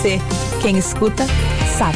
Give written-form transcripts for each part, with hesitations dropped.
Quem escuta, sabe.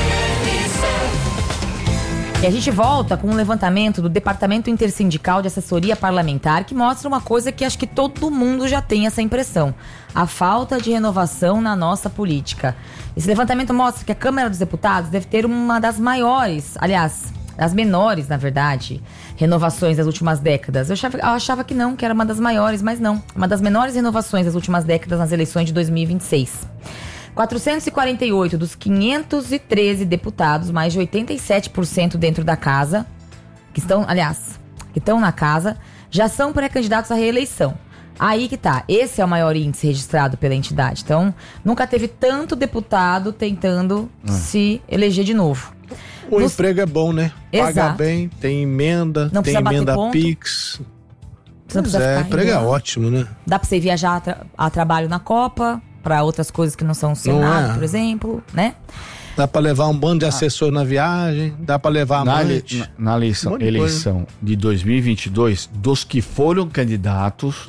E a gente volta com um levantamento do Departamento Intersindical de Assessoria Parlamentar que mostra uma coisa que acho que todo mundo já tem essa impressão: a falta de renovação na nossa política. Esse levantamento mostra que a Câmara dos Deputados deve ter uma das maiores, aliás, das menores, na verdade, renovações das últimas décadas. Eu achava que não, que era uma das maiores, mas não. Uma das menores renovações das últimas décadas nas eleições de 2026. 448 dos 513 deputados, mais de 87% dentro da casa, que estão na casa, já são pré-candidatos à reeleição. Aí que tá, esse é o maior índice registrado pela entidade. Então, nunca teve tanto deputado tentando se eleger de novo. O emprego é bom, né? Paga Exato. bem, tem emenda, Não tem precisa emenda bater ponto. Pix. Você não precisa Pois é, ficar emprego é enrolando. ótimo, né? Dá pra você viajar a trabalho na Copa, pra outras coisas que não são o Senado, por exemplo, né? Dá pra levar um bando de assessor na viagem, dá pra levar a amante. Na eleição, Um monte de coisa. de 2022, dos que foram candidatos,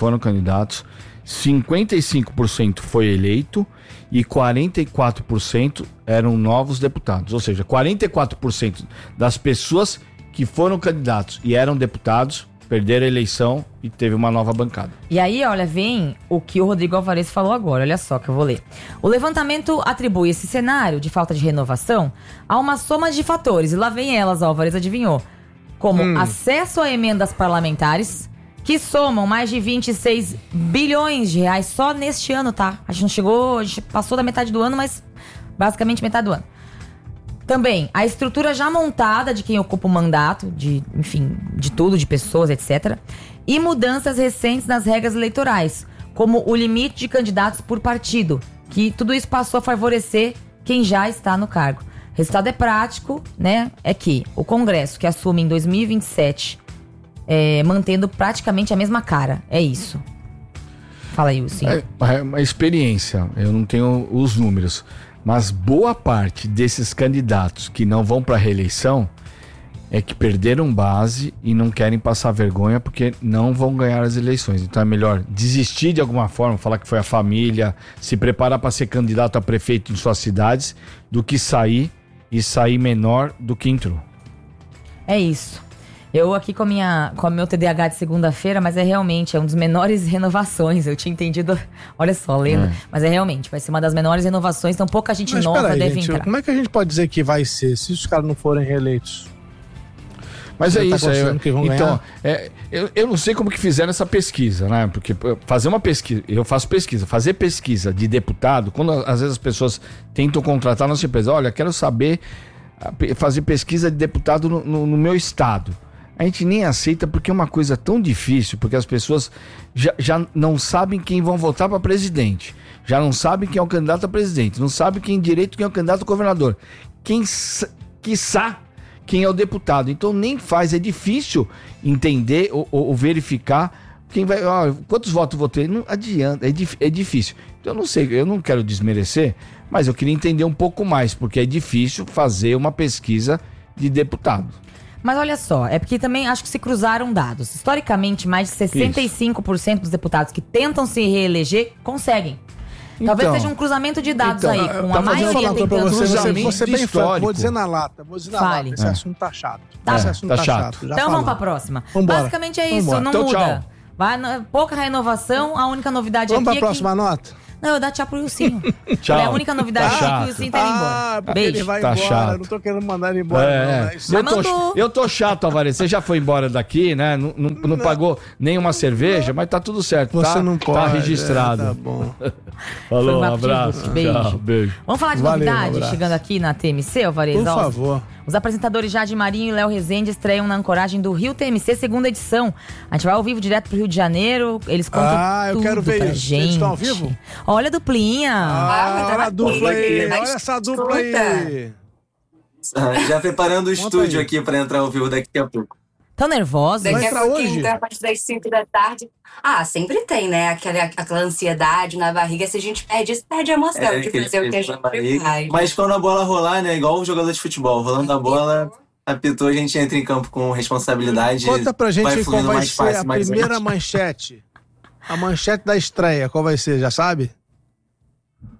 55% foi eleito e 44% eram novos deputados. Ou seja, 44% das pessoas que foram candidatos e eram deputados perderam a eleição e teve uma nova bancada. E aí, olha, vem o que o Rodrigo Alvarez falou agora, olha só que eu vou ler. O levantamento atribui esse cenário de falta de renovação a uma soma de fatores, e lá vem elas, Alvarez adivinhou, como acesso a emendas parlamentares, que somam mais de 26 bilhões de reais só neste ano, tá? A gente passou da metade do ano, mas basicamente metade do ano. Também, a estrutura já montada de quem ocupa o mandato, de tudo, de pessoas, etc. E mudanças recentes nas regras eleitorais, como o limite de candidatos por partido, que tudo isso passou a favorecer quem já está no cargo. O resultado é prático, né? É que o Congresso, que assume em 2027, mantendo praticamente a mesma cara. É isso. Fala aí, Wilson. É uma experiência, eu não tenho os números. Mas boa parte desses candidatos que não vão para a reeleição é que perderam base e não querem passar vergonha porque não vão ganhar as eleições. Então é melhor desistir de alguma forma, falar que foi a família, se preparar para ser candidato a prefeito em suas cidades, do que sair menor do que entrou. É isso. Eu aqui com o meu TDAH de segunda-feira, mas realmente um dos menores renovações. Eu tinha entendido, olha só, lendo. Mas realmente, vai ser uma das menores renovações, então pouca gente nova deve entrar. Como é que a gente pode dizer que vai ser se os caras não forem reeleitos? Mas Você é tá isso, considerando que vão então, ganhar? eu não sei como que fizeram essa pesquisa, né? Porque fazer uma pesquisa, eu faço pesquisa, fazer pesquisa de deputado, quando às vezes as pessoas tentam contratar nossa empresa, olha, quero saber, fazer pesquisa de deputado no meu estado. A gente nem aceita porque é uma coisa tão difícil, porque as pessoas já não sabem quem vão votar para presidente, já não sabem quem é o candidato a presidente, não sabem quem é o candidato a governador, quiçá quem é o deputado. Então nem faz, é difícil entender ou verificar quem vai, quantos votos vou ter, não adianta, é difícil. Então eu não sei, eu não quero desmerecer, mas eu queria entender um pouco mais, porque é difícil fazer uma pesquisa de deputado. Mas olha só, é porque também acho que se cruzaram dados. Historicamente, mais de 65% dos deputados que tentam se reeleger conseguem. Talvez Então, seja um cruzamento de dados aí, com a Vou falar maioria uma coisa pra tentando você, se você reeleger. ser bem franco, histórico. vou dizer na lata. Fale. Esse assunto tá chato. Tá. Esse assunto Tá tá chato. chato. Já Então vamos falamos. pra próxima. Vambora. Basicamente é isso, Vambora. não Então, muda. Pouca renovação, a única novidade Vamos aqui pra é que... próxima nota? Não, eu dar tchau pro Wilsinho. Tchau. É a única novidade Tá é que o chato. Wilsinho tá indo embora. Porque Beijo. ele vai Tá embora. chato. Eu não tô querendo mandar ele embora, não. Né? Isso Mas mandou. Eu tô chato, Alvarez. Você já foi embora daqui, né? Não pagou nenhuma cerveja, mas tá tudo certo. Você não pode. Tá registrado. Tá bom. Falou, Foi um um papo de abraço. beijo. Tchau, beijo. Vamos falar de Valeu, novidade, um abraço. chegando aqui na TMC, Alvarez? Por Ó, favor. Os apresentadores Jade Marinho e Léo Rezende estreiam na ancoragem do Rio TMC, segunda edição. A gente vai ao vivo direto pro Rio de Janeiro, eles contam Eu tudo quero ver pra isso. gente. Eles estão ao vivo? Olha a duplinha. Olha a dupla aí. Mas Olha essa dupla aí. Já preparando o Conta estúdio aí. aqui para entrar ao vivo daqui a pouco. Tão nervosos? Vai Daqui a entrar pouquinho, hoje? então, a partir das 5 da tarde. Sempre tem, né? Aquela ansiedade na barriga. Se a gente perde isso, perde a emoção de aquele fazer o que a peso na gente barriga. faz. Mas quando a bola rolar, né? Igual o jogador de futebol, rolando a bola, apitou, a gente entra em campo com responsabilidade. Conta pra gente vai qual fluindo vai mais ser fácil, a mais primeira lento. manchete. A manchete da estreia, qual vai ser, já sabe?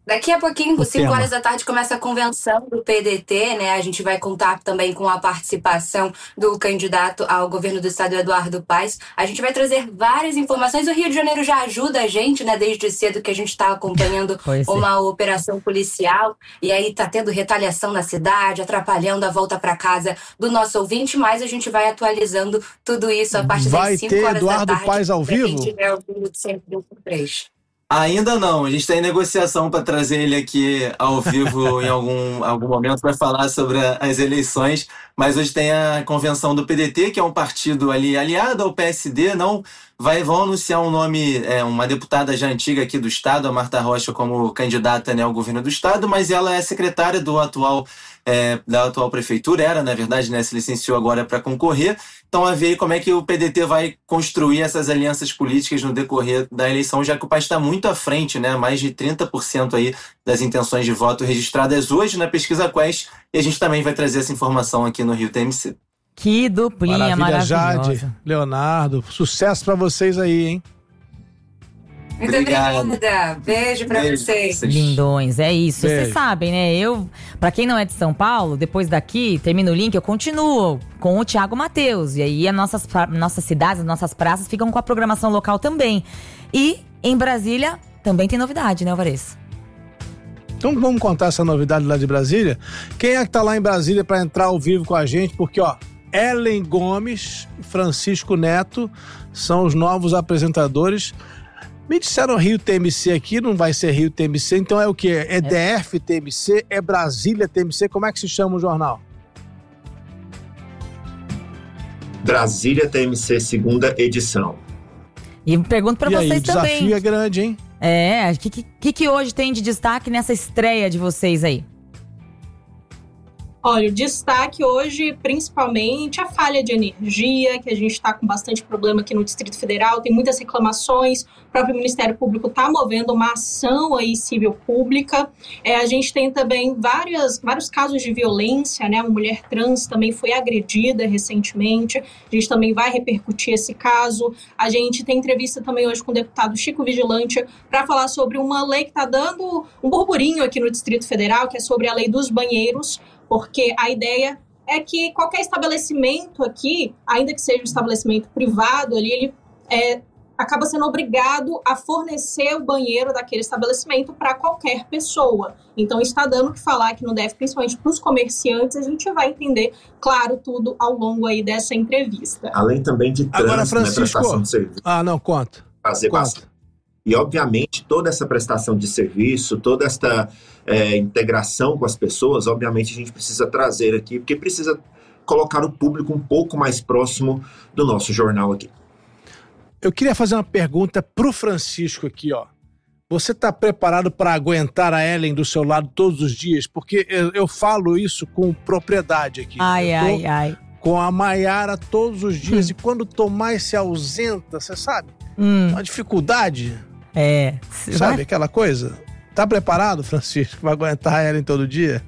Daqui a pouquinho, 5 horas da tarde, começa a convenção do PDT, né? A gente vai contar também com a participação do candidato ao governo do estado, Eduardo Paes. A gente vai trazer várias informações. O Rio de Janeiro já ajuda a gente, né? Desde cedo que a gente está acompanhando uma operação policial. E aí tá tendo retaliação na cidade, atrapalhando a volta para casa do nosso ouvinte. Mas a gente vai atualizando tudo isso a partir das 5 horas da tarde. Vai ter Eduardo Paes ao vivo? Quem tiver ouvindo de 101.3. Ainda não, a gente está em negociação para trazer ele aqui ao vivo em algum momento para falar sobre as eleições, mas hoje tem a convenção do PDT, que é um partido ali aliado ao PSD, vão anunciar um nome, uma deputada já antiga aqui do estado, a Marta Rocha, como candidata, né, ao governo do estado, mas ela é secretária da atual prefeitura, na verdade, né, se licenciou agora para concorrer. Então, a ver aí como é que o PDT vai construir essas alianças políticas no decorrer da eleição, já que o país está muito à frente, né, mais de 30% aí das intenções de voto registradas hoje na pesquisa Quest, e a gente também vai trazer essa informação aqui no Rio TMC. Que duplinha maravilhosa. Jade, Leonardo, sucesso para vocês aí, hein? Muito obrigada. Beijo pra vocês. Lindões, é isso. Vocês sabem, né? Pra quem não é de São Paulo, depois daqui, termina o link, eu continuo com o Thiago Matheus. E aí, nossas cidades, as nossas praças ficam com a programação local também. E, em Brasília, também tem novidade, né, Alvarez? Então vamos contar essa novidade lá de Brasília? Quem é que tá lá em Brasília para entrar ao vivo com a gente? Porque, Ellen Gomes e Francisco Neto são os novos apresentadores. Me disseram Rio TMC aqui, não vai ser Rio TMC, então é o quê? É DF TMC? É Brasília TMC? Como é que se chama o jornal? Brasília TMC, segunda edição. E pergunto pra vocês também. O desafio é grande, hein? O que hoje tem de destaque nessa estreia de vocês aí? Olha, o destaque hoje, principalmente, a falha de energia, que a gente está com bastante problema aqui no Distrito Federal, tem muitas reclamações, o próprio Ministério Público está movendo uma ação aí civil pública. A gente tem também vários casos de violência, né? Uma mulher trans também foi agredida recentemente, a gente também vai repercutir esse caso. A gente tem entrevista também hoje com o deputado Chico Vigilante para falar sobre uma lei que está dando um burburinho aqui no Distrito Federal, que é sobre a lei dos banheiros, porque a ideia é que qualquer estabelecimento aqui, ainda que seja um estabelecimento privado, ele acaba sendo obrigado a fornecer o banheiro daquele estabelecimento para qualquer pessoa. Então está dando o que falar que não deve, principalmente para os comerciantes, a gente vai entender, claro, tudo ao longo aí dessa entrevista. Além também de trânsito, agora, Francisco, prestação de serviço. Conta. E, obviamente, toda essa prestação de serviço, toda esta integração com as pessoas, obviamente, a gente precisa trazer aqui, porque precisa colocar o público um pouco mais próximo do nosso jornal aqui. Eu queria fazer uma pergunta pro Francisco aqui, Você está preparado para aguentar a Ellen do seu lado todos os dias? Porque eu falo isso com propriedade aqui. Ai. Com a Maiara todos os dias, e quando o Tomás se ausenta, você sabe? Uma dificuldade. Sabe aquela coisa? Tá preparado, Francisco, para aguentar a Ellen todo dia?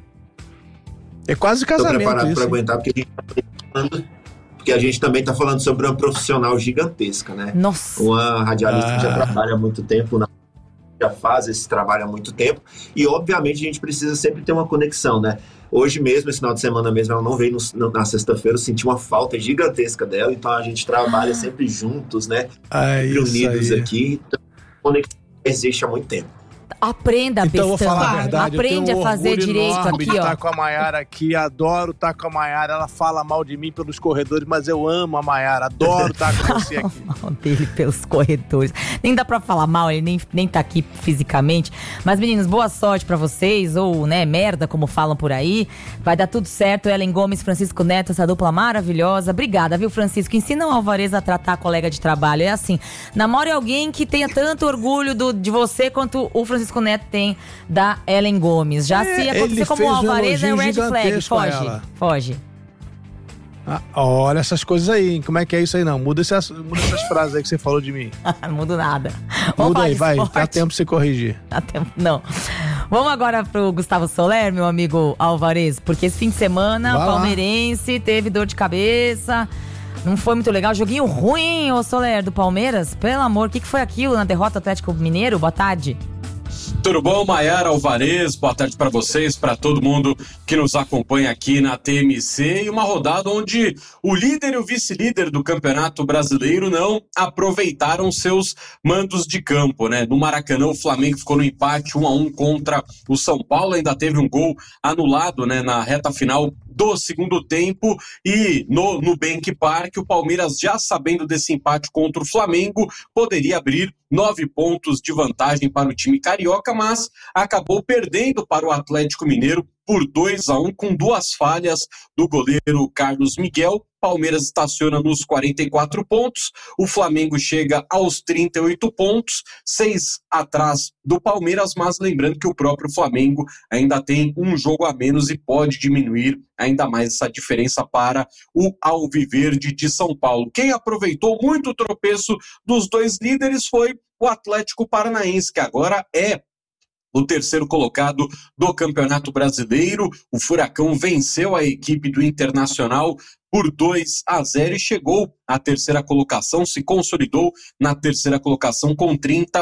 É quase casamento. Estou preparado para hein? aguentar, porque a gente também está falando sobre uma profissional gigantesca, né? Nossa! Uma radialista que já trabalha há muito tempo, já faz esse trabalho há muito tempo, e obviamente a gente precisa sempre ter uma conexão, né? Hoje mesmo, esse final de semana mesmo, ela não veio na sexta-feira, eu senti uma falta gigantesca dela, então a gente trabalha sempre juntos, né? Unidos aqui, então a conexão existe há muito tempo. Aprenda, então, vou falar a verdade. Aprende a fazer direito aqui, de estar com a Maiara aqui, adoro estar com a Maiara. Ela fala mal de mim pelos corredores, mas eu amo a Maiara, adoro estar com você aqui. Mal dele pelos corredores. Nem dá pra falar mal, ele nem tá aqui fisicamente. Mas, meninos, boa sorte pra vocês, ou, merda, como falam por aí. Vai dar tudo certo. Ellen Gomes, Francisco Neto, essa dupla maravilhosa. Obrigada, viu, Francisco? Ensina o Alvarez a tratar a colega de trabalho. É assim, namore alguém que tenha tanto orgulho de você quanto o Francisco Neto tem da Ellen Gomes. Já se acontecer como o Alvarez, é o red flag. Foge. Olha essas coisas aí, hein? Como é que é isso aí? Não, muda essas frases aí que você falou de mim. Não mudo nada. Muda aí, vai. Dá tempo de você corrigir. Dá tempo, não. Vamos agora pro Gustavo Soler, meu amigo Alvarez, porque esse fim de semana o palmeirense teve dor de cabeça. Não foi muito legal. Joguinho ruim, ô Soler, do Palmeiras. Pelo amor, o que foi aquilo na derrota do Atlético Mineiro? Boa tarde. Tudo bom, Maiara, Alvarez? Boa tarde para vocês, para todo mundo que nos acompanha aqui na TMC. E uma rodada onde o líder e o vice-líder do Campeonato Brasileiro não aproveitaram seus mandos de campo, né? No Maracanã, o Flamengo ficou no empate 1-1 contra o São Paulo. Ainda teve um gol anulado, né, na reta final do segundo tempo. E no Nubank Park, o Palmeiras, já sabendo desse empate contra o Flamengo, poderia abrir 9 pontos de vantagem para o time carioca, mas acabou perdendo para o Atlético Mineiro por 2-1, com 2 falhas do goleiro Carlos Miguel. Palmeiras estaciona nos 44 pontos, o Flamengo chega aos 38 pontos, 6 atrás do Palmeiras, mas lembrando que o próprio Flamengo ainda tem um jogo a menos e pode diminuir ainda mais essa diferença para o Alviverde de São Paulo. Quem aproveitou muito o tropeço dos dois líderes foi o Atlético Paranaense, que agora é o terceiro colocado do Campeonato Brasileiro. O Furacão venceu a equipe do Internacional por 2-0 e chegou à terceira colocação, se consolidou na terceira colocação com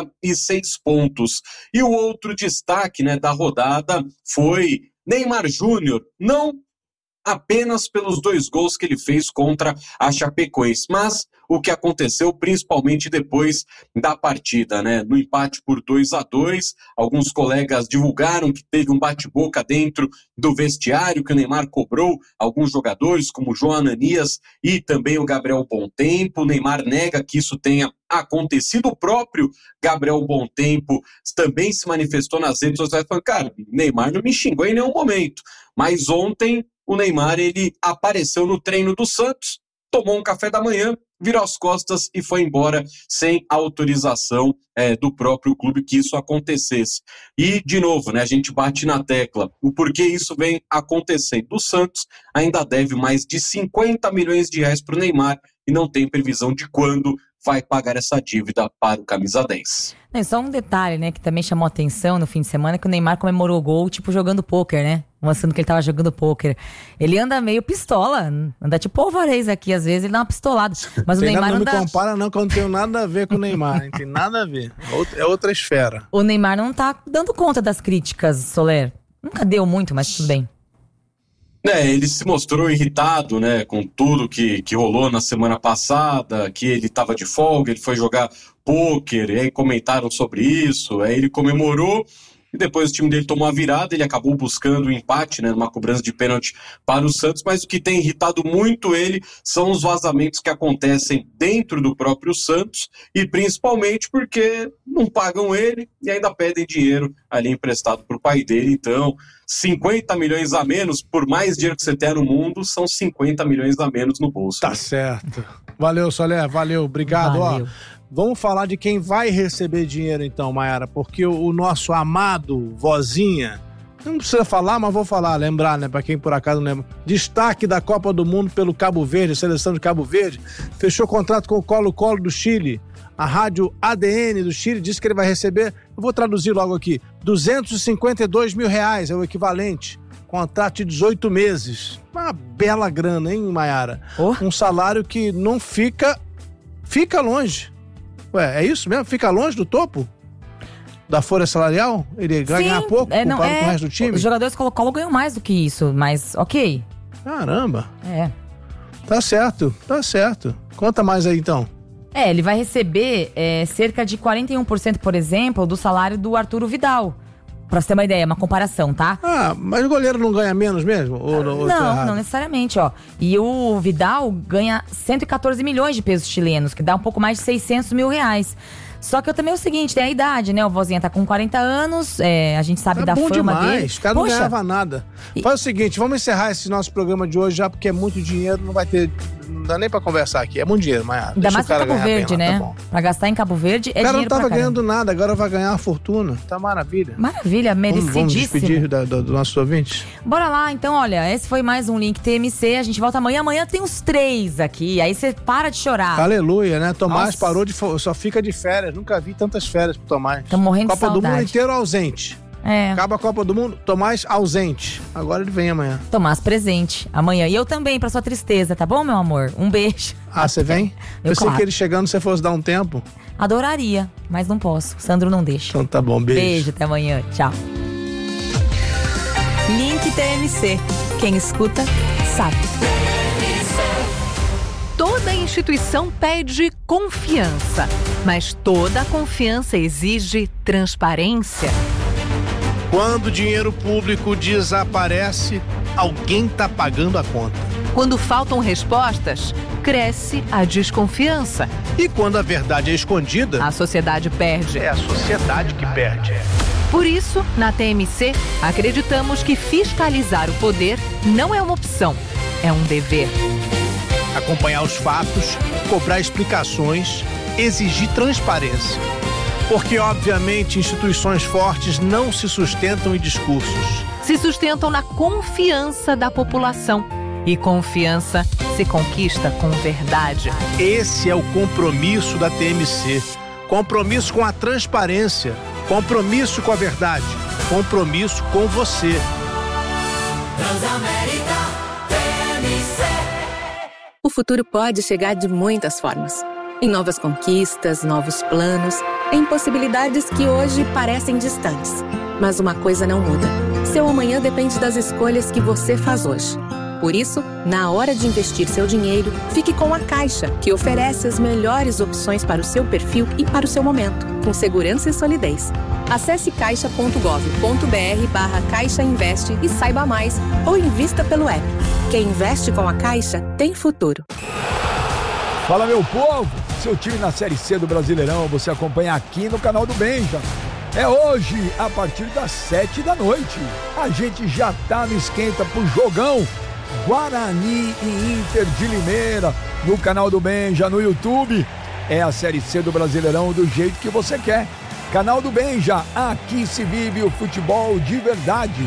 36 pontos. E o outro destaque, né, da rodada foi Neymar Júnior, não apenas pelos 2 gols que ele fez contra a Chapecoense, mas o que aconteceu principalmente depois da partida, né? No empate por 2-2, alguns colegas divulgaram que teve um bate-boca dentro do vestiário, que o Neymar cobrou alguns jogadores, como o João Ananias e também o Gabriel Bontempo. O Neymar nega que isso tenha acontecido. O próprio Gabriel Bontempo também se manifestou nas redes sociais, falando, cara, Neymar não me xingou em nenhum momento, mas ontem o Neymar, ele apareceu no treino do Santos, tomou um café da manhã, virou as costas e foi embora sem autorização do próprio clube que isso acontecesse. E, de novo, né, a gente bate na tecla. O porquê isso vem acontecendo. O Santos ainda deve mais de 50 milhões de reais para o Neymar e não tem previsão de quando vai pagar essa dívida para o Camisa 10. Não, só um detalhe, né, que também chamou atenção no fim de semana, que o Neymar comemorou o gol, tipo, jogando pôquer, né? Mostrando que ele tava jogando pôquer. Ele anda meio pistola, anda tipo o Alvarez aqui, às vezes ele dá uma pistolada. Mas o Neymar não anda... me compara não, que eu não tenho nada a ver com o Neymar, não tem nada a ver. É outra esfera. O Neymar não tá dando conta das críticas, Soler. Nunca deu muito, mas tudo bem. Ele se mostrou irritado, né, com tudo que rolou na semana passada, que ele estava de folga, ele foi jogar pôquer, e aí comentaram sobre isso, aí ele comemorou, e depois o time dele tomou a virada, ele acabou buscando o empate, né, numa cobrança de pênalti para o Santos, mas o que tem irritado muito ele são os vazamentos que acontecem dentro do próprio Santos, e principalmente porque não pagam ele e ainda pedem dinheiro ali emprestado para o pai dele. Então 50 milhões a menos, por mais dinheiro que você tenha no mundo, são 50 milhões a menos no bolso. Tá, né? Certo. Valeu, Soler, valeu, obrigado. Valeu. Ó, vamos falar de quem vai receber dinheiro então, Maiara, porque o nosso amado Vozinha, não precisa falar, mas vou falar, lembrar, né, pra quem por acaso não lembra. Destaque da Copa do Mundo pelo Cabo Verde, a seleção de Cabo Verde, fechou contrato com o Colo-Colo do Chile. A rádio ADN do Chile disse que ele vai receber, eu vou traduzir logo aqui, 252 mil reais, é o equivalente. Contrato de 18 meses. Uma bela grana, hein, Maiara? Um salário que não fica longe. Ué, é isso mesmo? Fica longe do topo? Da folha salarial? Ele vai ganhar pouco comparado com o resto do time? Os jogadores Colo-Colo ganham mais do que isso, mas ok. Caramba. Tá certo. Conta mais aí, então. Ele vai receber cerca de 41%, por exemplo, do salário do Arturo Vidal. Pra você ter uma ideia, uma comparação, tá? Mas o goleiro não ganha menos mesmo? Não necessariamente, ó. E o Vidal ganha 114 milhões de pesos chilenos, que dá um pouco mais de 600 mil reais. Só que também é o seguinte, tem a idade, né? O Vozinha tá com 40 anos, a gente sabe da fama demais. dele. O cara não ganhava nada. Faz o seguinte, vamos encerrar esse nosso programa de hoje já, porque é muito dinheiro, não vai ter... Não dá nem pra conversar aqui, é muito dinheiro, Maiara. Ainda mais pra Cabo Verde, né? Tá, pra gastar em Cabo Verde é dinheiro. O cara não tava ganhando nada, agora vai ganhar uma fortuna. Tá maravilha. Maravilha, merecidíssimo. Vamos despedir do nosso ouvinte? Bora lá, então, olha, esse foi mais um Link TMC, a gente volta amanhã. Amanhã tem uns 3 aqui, aí você para de chorar. Aleluia, né? Tomás parou só fica de férias, nunca vi tantas férias pro Tomás. Tô morrendo de saudade. Copa do Mundo inteiro ausente. Acaba a Copa do Mundo, Tomás ausente. Agora ele vem amanhã. Tomás presente amanhã. E eu também, pra sua tristeza, tá bom, meu amor? Um beijo. Ah, você vem? Pensei que ele chegando, você fosse dar um tempo. Adoraria, mas não posso. O Sandro não deixa. Então tá bom, beijo. Beijo, até amanhã. Tchau. Link TMC. Quem escuta, sabe. Toda instituição pede confiança, mas toda confiança exige transparência. Quando o dinheiro público desaparece, alguém tá pagando a conta. Quando faltam respostas, cresce a desconfiança. E quando a verdade é escondida, a sociedade perde. É a sociedade que perde. Por isso, na TMC, acreditamos que fiscalizar o poder não é uma opção, é um dever. Acompanhar os fatos, cobrar explicações, exigir transparência. Porque, obviamente, instituições fortes não se sustentam em discursos. Se sustentam na confiança da população. E confiança se conquista com verdade. Esse é o compromisso da TMC. Compromisso com a transparência. Compromisso com a verdade. Compromisso com você. Transamérica TMC. O futuro pode chegar de muitas formas. Em novas conquistas, novos planos, em possibilidades que hoje parecem distantes. Mas uma coisa não muda. Seu amanhã depende das escolhas que você faz hoje. Por isso, na hora de investir seu dinheiro, fique com a Caixa, que oferece as melhores opções para o seu perfil e para o seu momento, com segurança e solidez. Acesse caixa.gov.br/Caixa Investe e saiba mais, ou invista pelo app. Quem investe com a Caixa tem futuro. Fala, meu povo! Seu time na Série C do Brasileirão você acompanha aqui no canal do Benja. É hoje, a partir das 7 da noite. A gente já tá no esquenta pro jogão Guarani e Inter de Limeira, no canal do Benja, no YouTube. É a Série C do Brasileirão do jeito que você quer. Canal do Benja, aqui se vive o futebol de verdade.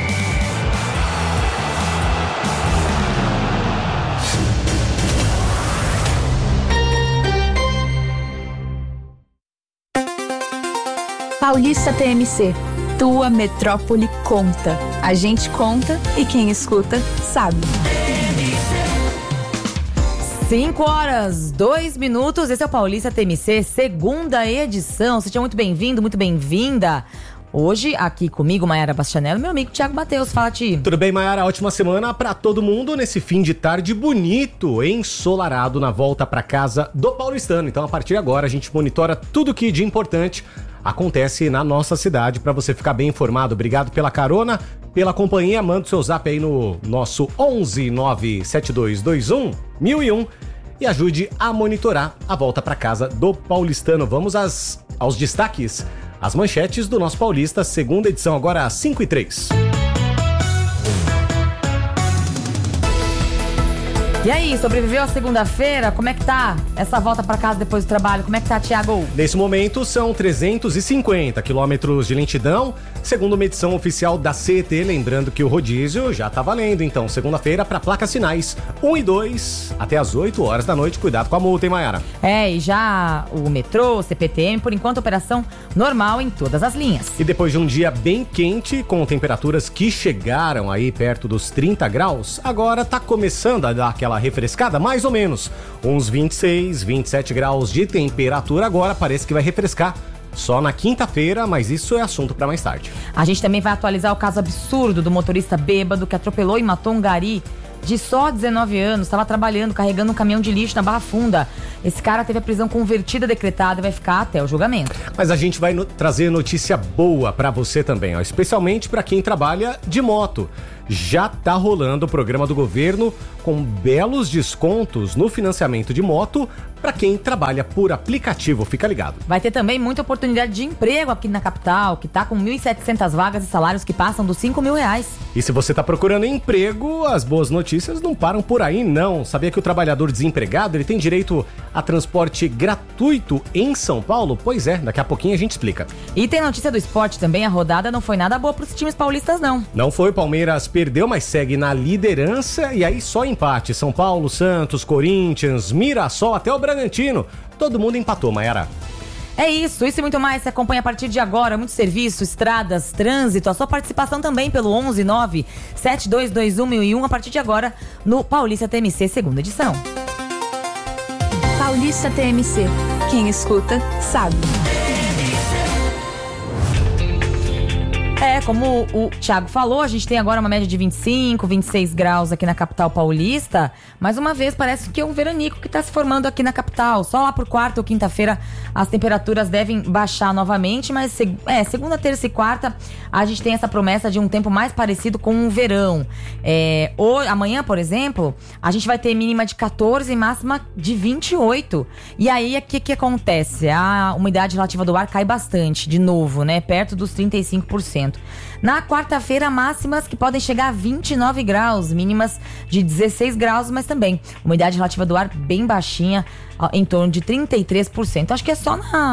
Paulista TMC, tua metrópole conta. A gente conta e quem escuta sabe. 5h02. Esse é o Paulista TMC, segunda edição. Seja muito bem-vindo, muito bem-vinda. Hoje, aqui comigo, Mayara Bastianello, meu amigo Thiago Mateus. Fala, Ti. Tudo bem, Mayara? Ótima semana pra todo mundo nesse fim de tarde bonito, ensolarado, na volta pra casa do paulistano. Então, a partir de agora, a gente monitora tudo que de importante acontece na nossa cidade pra você ficar bem informado. Obrigado pela carona, pela companhia. Manda o seu zap aí no nosso 11 97221 1001 e ajude a monitorar a volta pra casa do paulistano. Vamos aos destaques. As manchetes do nosso Paulista, segunda edição, agora às 5h03. E aí, sobreviveu a segunda-feira? Como é que tá essa volta pra casa depois do trabalho? Como é que tá, Thiago? Nesse momento, são 350 quilômetros de lentidão, segundo uma edição oficial da CET, lembrando que o rodízio já tá valendo. Então, segunda-feira, para placas sinais 1 e 2, até às 8 horas da noite. Cuidado com a multa, hein, Mayara? E já o metrô, o CPTM, por enquanto, operação normal em todas as linhas. E depois de um dia bem quente, com temperaturas que chegaram aí perto dos 30 graus, agora tá começando a dar aquela refrescada, mais ou menos. Uns 26, 27 graus de temperatura agora, parece que vai refrescar só na quinta-feira, mas isso é assunto para mais tarde. A gente também vai atualizar o caso absurdo do motorista bêbado que atropelou e matou um gari de só 19 anos, estava trabalhando, carregando um caminhão de lixo na Barra Funda. Esse cara teve a prisão convertida decretada e vai ficar até o julgamento. Mas a gente vai trazer notícia boa para você também, ó, especialmente para quem trabalha de moto. Já tá rolando o programa do governo com belos descontos no financiamento de moto para quem trabalha por aplicativo. Fica ligado. Vai ter também muita oportunidade de emprego aqui na capital, que tá com 1.700 vagas e salários que passam dos R$5.000. E se você tá procurando emprego, as boas notícias não param por aí, não. Sabia que o trabalhador desempregado ele tem direito a transporte gratuito em São Paulo? Pois é, daqui a pouquinho a gente explica. E tem notícia do esporte também. A rodada não foi nada boa pros times paulistas, não. Não foi, Palmeiras perdeu, mas segue na liderança e aí só empate. São Paulo, Santos, Corinthians, Mirassol, até o Bragantino. Todo mundo empatou, Mayara. É isso e muito mais. Você acompanha a partir de agora. Muito serviço, estradas, trânsito. A sua participação também pelo 119-7221-1001 a partir de agora no Paulista TMC, segunda edição. Paulista TMC. Quem escuta, sabe. Como o Thiago falou, a gente tem agora uma média de 25, 26 graus aqui na capital paulista. Mais uma vez, parece que é um veranico que está se formando aqui na capital. Só lá por quarta ou quinta-feira as temperaturas devem baixar novamente, mas segunda, terça e quarta a gente tem essa promessa de um tempo mais parecido com um verão. Amanhã, por exemplo, a gente vai ter mínima de 14 e máxima de 28. E aí, o que acontece? A umidade relativa do ar cai bastante, de novo, né? Perto dos 35%. Na quarta-feira, máximas que podem chegar a 29 graus, mínimas de 16 graus, mas também umidade relativa do ar bem baixinha, em torno de 33%. Acho que é só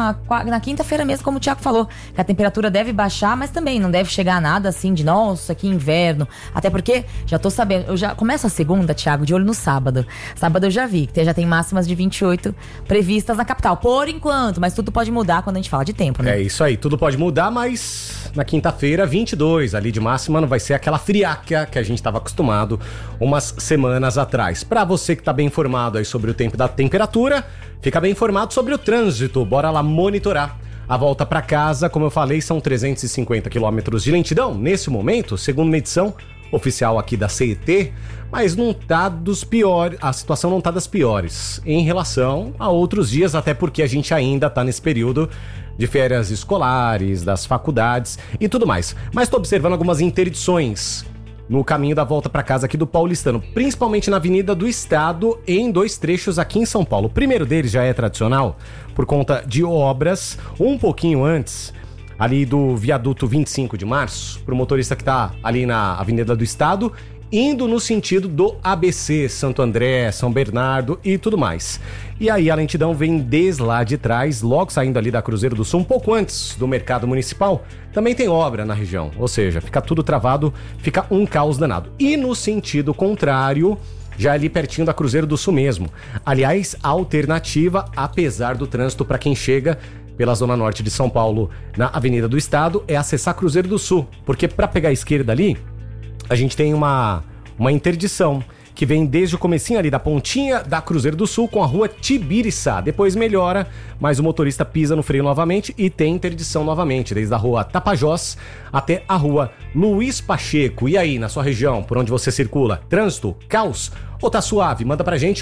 na quinta-feira mesmo, como o Thiago falou, que a temperatura deve baixar, mas também não deve chegar a nada assim de, nossa, que inverno. Até porque, já tô sabendo, eu já começo a segunda, Thiago, de olho no sábado. Sábado eu já vi, que já tem máximas de 28 previstas na capital, por enquanto, mas tudo pode mudar quando a gente fala de tempo, né? É isso aí, tudo pode mudar, mas na quinta-feira, 22 ali de máxima, não vai ser aquela friaca que a gente estava acostumado umas semanas atrás. Para você que tá bem informado aí sobre o tempo da temperatura, fica bem informado sobre o trânsito. Bora lá monitorar. A volta para casa, como eu falei, são 350 quilômetros de lentidão. Nesse momento, segundo medição oficial aqui da CET, mas não tá dos piores, a situação não tá das piores em relação a outros dias, até porque a gente ainda tá nesse período de férias escolares, das faculdades e tudo mais. Mas tô observando algumas interdições no caminho da volta para casa aqui do Paulistano, principalmente na Avenida do Estado, em 2 trechos aqui em São Paulo. O primeiro deles já é tradicional por conta de obras um pouquinho antes, ali do viaduto 25 de março, para o motorista que está ali na Avenida do Estado, indo no sentido do ABC, Santo André, São Bernardo e tudo mais. E aí a lentidão vem desde lá de trás, logo saindo ali da Cruzeiro do Sul, um pouco antes do Mercado Municipal. Também tem obra na região, ou seja, fica tudo travado, fica um caos danado. E no sentido contrário, já ali pertinho da Cruzeiro do Sul mesmo. Aliás, a alternativa, apesar do trânsito para quem chega pela Zona Norte de São Paulo na Avenida do Estado, é acessar Cruzeiro do Sul, porque para pegar a esquerda ali, a gente tem uma interdição que vem desde o comecinho ali da pontinha da Cruzeiro do Sul com a rua Tibiriçá. Depois melhora, mas o motorista pisa no freio novamente e tem interdição novamente, desde a rua Tapajós até a rua Luiz Pacheco. E aí, na sua região, por onde você circula, trânsito, caos ou tá suave? Manda pra gente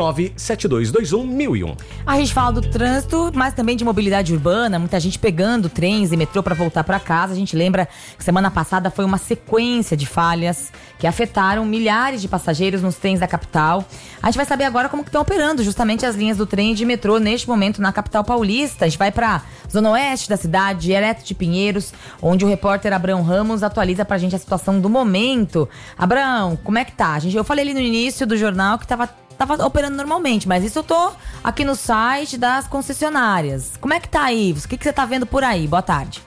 11972211001. A gente fala do trânsito, mas também de mobilidade urbana, muita gente pegando trens e metrô pra voltar pra casa. A gente lembra que semana passada foi uma sequência de falhas que afetaram milhares de passageiros nos trens da capital. A gente vai saber agora como que estão operando justamente as linhas do trem e de metrô neste momento na capital paulista. A gente vai pra Zona Oeste da cidade, direto de Pinheiros, onde o repórter Abrão Ramos atualiza pra gente a situação do momento. Abrão, como é que tá? Eu falei ali no início do jornal que tava operando normalmente, mas isso eu tô aqui no site das concessionárias. Como é que tá aí? O que você tá vendo por aí? Boa tarde.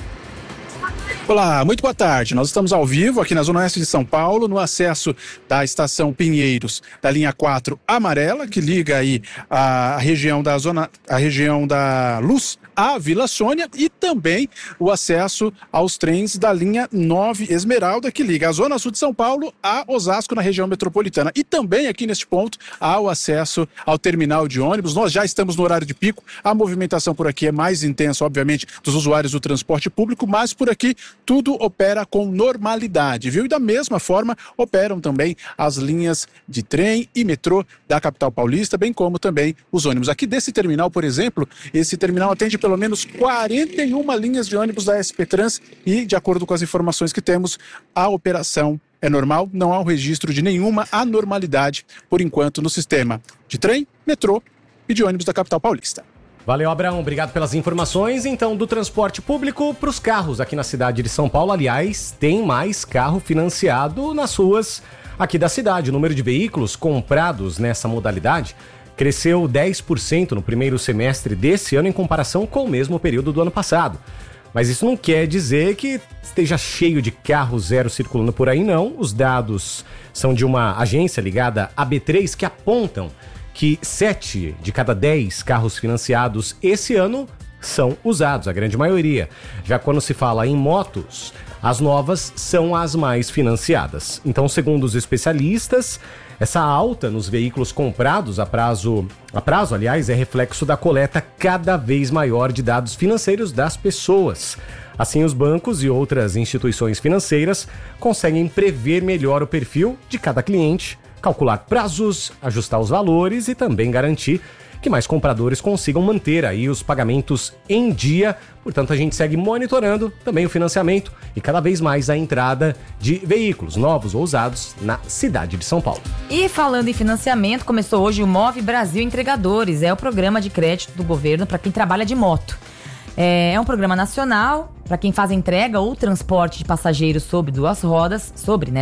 Olá, muito boa tarde. Nós estamos ao vivo aqui na Zona Oeste de São Paulo, no acesso da estação Pinheiros, da linha 4 amarela, que liga aí a região da Luz à Vila Sônia, e também o acesso aos trens da linha 9 Esmeralda, que liga a Zona Sul de São Paulo a Osasco, na região metropolitana. E também aqui neste ponto há o acesso ao terminal de ônibus. Nós já estamos no horário de pico, a movimentação por aqui é mais intensa, obviamente, dos usuários do transporte público, mas por aqui tudo opera com normalidade, viu? E da mesma forma operam também as linhas de trem e metrô da capital paulista, bem como também os ônibus. Aqui desse terminal, por exemplo, esse terminal atende pelo menos 41 linhas de ônibus da SP Trans e, de acordo com as informações que temos, a operação é normal, não há o registro de nenhuma anormalidade, por enquanto, no sistema de trem, metrô e de ônibus da capital paulista. Valeu, Abraão. Obrigado pelas informações. Então, do transporte público para os carros aqui na cidade de São Paulo. Aliás, tem mais carro financiado nas ruas aqui da cidade. O número de veículos comprados nessa modalidade cresceu 10% no primeiro semestre desse ano em comparação com o mesmo período do ano passado. Mas isso não quer dizer que esteja cheio de carro zero circulando por aí, não. Os dados são de uma agência ligada à B3 que apontam que 7 de cada 10 carros financiados esse ano são usados, a grande maioria. Já quando se fala em motos, as novas são as mais financiadas. Então, segundo os especialistas, essa alta nos veículos comprados a prazo, aliás, é reflexo da coleta cada vez maior de dados financeiros das pessoas. Assim, os bancos e outras instituições financeiras conseguem prever melhor o perfil de cada cliente, calcular prazos, ajustar os valores e também garantir que mais compradores consigam manter aí os pagamentos em dia. Portanto, a gente segue monitorando também o financiamento e cada vez mais a entrada de veículos novos ou usados na cidade de São Paulo. E falando em financiamento, começou hoje o Move Brasil Entregadores, é o programa de crédito do governo para quem trabalha de moto. É um programa nacional para quem faz entrega ou transporte de passageiros sobre duas rodas,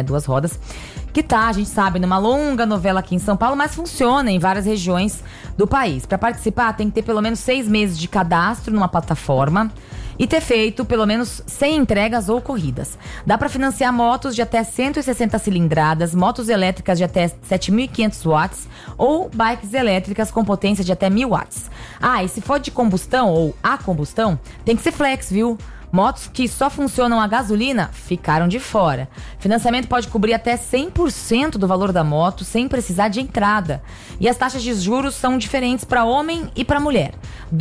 que a gente sabe, numa longa novela aqui em São Paulo, mas funciona em várias regiões do país. Para participar, tem que ter pelo menos 6 meses de cadastro numa plataforma e ter feito pelo menos 100 entregas ou corridas. Dá para financiar motos de até 160 cilindradas, motos elétricas de até 7.500 watts ou bikes elétricas com potência de até 1.000 watts. E se for de combustão ou a combustão, tem que ser flex, viu? Motos que só funcionam a gasolina ficaram de fora. Financiamento pode cobrir até 100% do valor da moto sem precisar de entrada. E as taxas de juros são diferentes para homem e para mulher.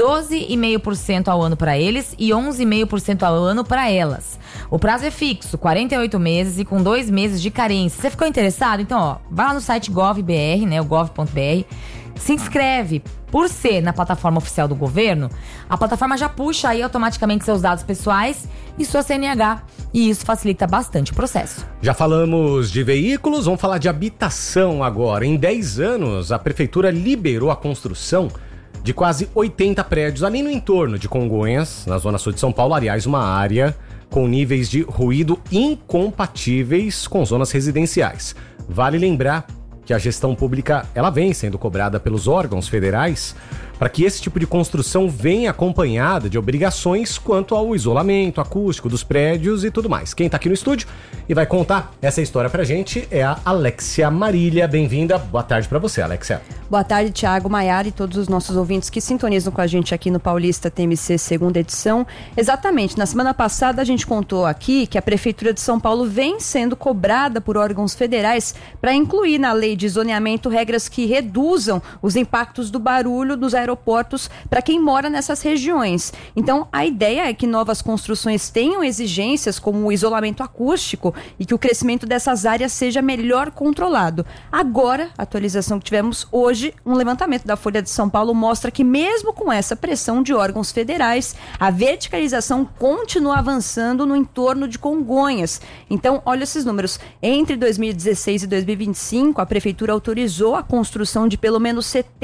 12,5% ao ano para eles e 11,5% ao ano para elas. O prazo é fixo, 48 meses e com 2 meses de carência. Você ficou interessado? Então, vai lá no site gov.br, né, o gov.br. Se inscreve. Por ser na plataforma oficial do governo, a plataforma já puxa aí automaticamente seus dados pessoais e sua CNH. E isso facilita bastante o processo. Já falamos de veículos, vamos falar de habitação agora. Em 10 anos, a prefeitura liberou a construção de quase 80 prédios ali no entorno de Congonhas, na zona sul de São Paulo. Aliás, uma área com níveis de ruído incompatíveis com zonas residenciais. Vale lembrar que a gestão pública ela vem sendo cobrada pelos órgãos federais para que esse tipo de construção venha acompanhada de obrigações quanto ao isolamento acústico dos prédios e tudo mais. Quem está aqui no estúdio e vai contar essa história pra gente é a Alexia Marília. Bem-vinda. Boa tarde para você, Alexia. Boa tarde, Thiago, Maiara e todos os nossos ouvintes que sintonizam com a gente aqui no Paulista TMC segunda edição. Exatamente, na semana passada a gente contou aqui que a Prefeitura de São Paulo vem sendo cobrada por órgãos federais para incluir na lei de zoneamento regras que reduzam os impactos do barulho dos aeroportos para quem mora nessas regiões. Então, a ideia é que novas construções tenham exigências como o isolamento acústico e que o crescimento dessas áreas seja melhor controlado. Agora, a atualização que tivemos hoje, um levantamento da Folha de São Paulo mostra que mesmo com essa pressão de órgãos federais, a verticalização continua avançando no entorno de Congonhas. Então, olha esses números. Entre 2016 e 2025, a Prefeitura autorizou a construção de pelo menos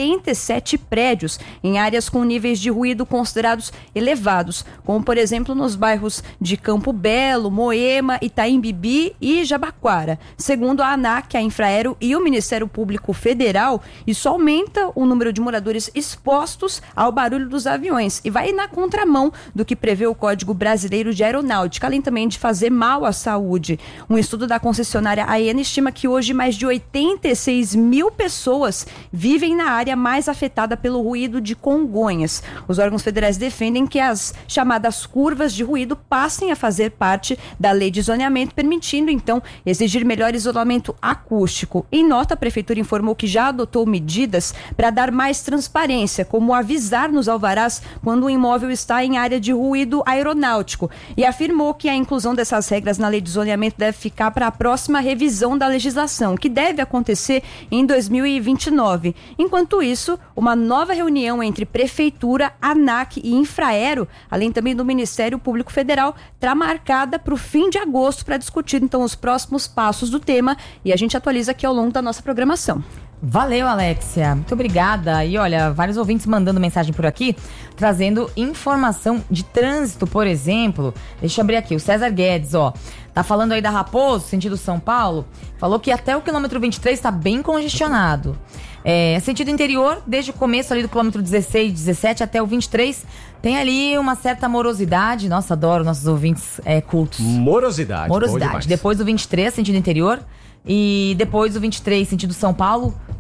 77 prédios em áreas com níveis de ruído considerados elevados, como, por exemplo, nos bairros de Campo Belo, Moema, Itaim Bibi e Jabaquara. Segundo a ANAC, a Infraero e o Ministério Público Federal, isso aumenta o número de moradores expostos ao barulho dos aviões e vai na contramão do que prevê o Código Brasileiro de Aeronáutica, além também de fazer mal à saúde. Um estudo da concessionária AENA estima que hoje mais de 86 mil pessoas vivem na área mais afetada pelo ruído de Congonhas. Os órgãos federais defendem que as chamadas curvas de ruído passem a fazer parte da lei de zoneamento, permitindo, então, exigir melhor isolamento acústico. Em nota, a Prefeitura informou que já adotou medidas para dar mais transparência, como avisar nos alvarás quando o imóvel está em área de ruído aeronáutico, e afirmou que a inclusão dessas regras na lei de zoneamento deve ficar para a próxima revisão da legislação, que deve acontecer em 2029. Enquanto isso, uma nova reunião entre Prefeitura, ANAC e Infraero, além também do Ministério Público Federal, está marcada para o fim de agosto para discutir então os próximos passos do tema, e a gente atualiza aqui ao longo da nossa programação. Valeu, Alexia. Muito obrigada. E olha, vários ouvintes mandando mensagem por aqui, trazendo informação de trânsito, por exemplo. Deixa eu abrir aqui. O César Guedes, tá falando aí da Raposo, sentido São Paulo. Falou que até o quilômetro 23 está bem congestionado. Sentido interior, desde o começo ali do quilômetro 16, 17 até o 23, tem ali uma certa morosidade. Nossa, adoro nossos ouvintes cultos. Morosidade. Depois do 23, sentido interior. E depois do 23, sentido São Paulo,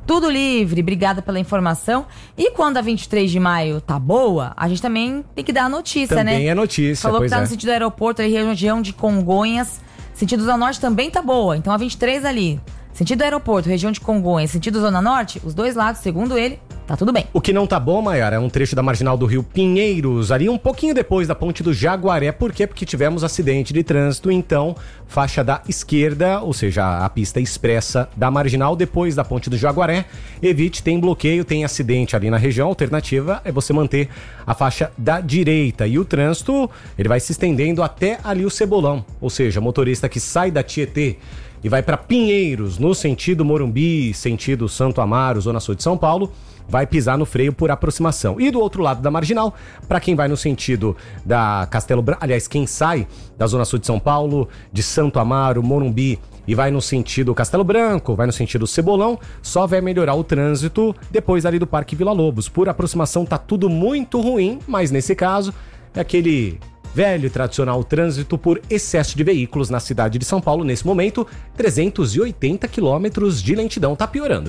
Tudo livre, obrigada pela informação. E quando a 23 de maio tá boa, a gente também tem que dar a notícia, né? Também é notícia, Falou pois que tá é. no sentido do aeroporto, aí região de Congonhas. Sentido Zona Norte também tá boa. Então a 23 ali, sentido aeroporto, região de Congonhas, sentido Zona Norte, os dois lados, segundo ele, tá tudo bem. O que não tá bom, Maiara, é um trecho da marginal do Rio Pinheiros, ali um pouquinho depois da ponte do Jaguaré. Por quê? Porque tivemos acidente de trânsito, então, faixa da esquerda, ou seja, a pista expressa da marginal, depois da ponte do Jaguaré. Evite, tem bloqueio, tem acidente ali na região. A alternativa é você manter a faixa da direita. E o trânsito, ele vai se estendendo até ali o Cebolão, ou seja, motorista que sai da Tietê e vai para Pinheiros, no sentido Morumbi, sentido Santo Amaro, Zona Sul de São Paulo, vai pisar no freio por aproximação. E do outro lado da marginal, para quem vai no sentido da Castelo Branco, aliás, quem sai da Zona Sul de São Paulo, de Santo Amaro, Morumbi, e vai no sentido Castelo Branco, vai no sentido Cebolão, só vai melhorar o trânsito depois ali do Parque Vila Lobos. Por aproximação tá tudo muito ruim, mas nesse caso é aquele velho e tradicional trânsito por excesso de veículos na cidade de São Paulo. Nesse momento, 380 quilômetros de lentidão, tá piorando.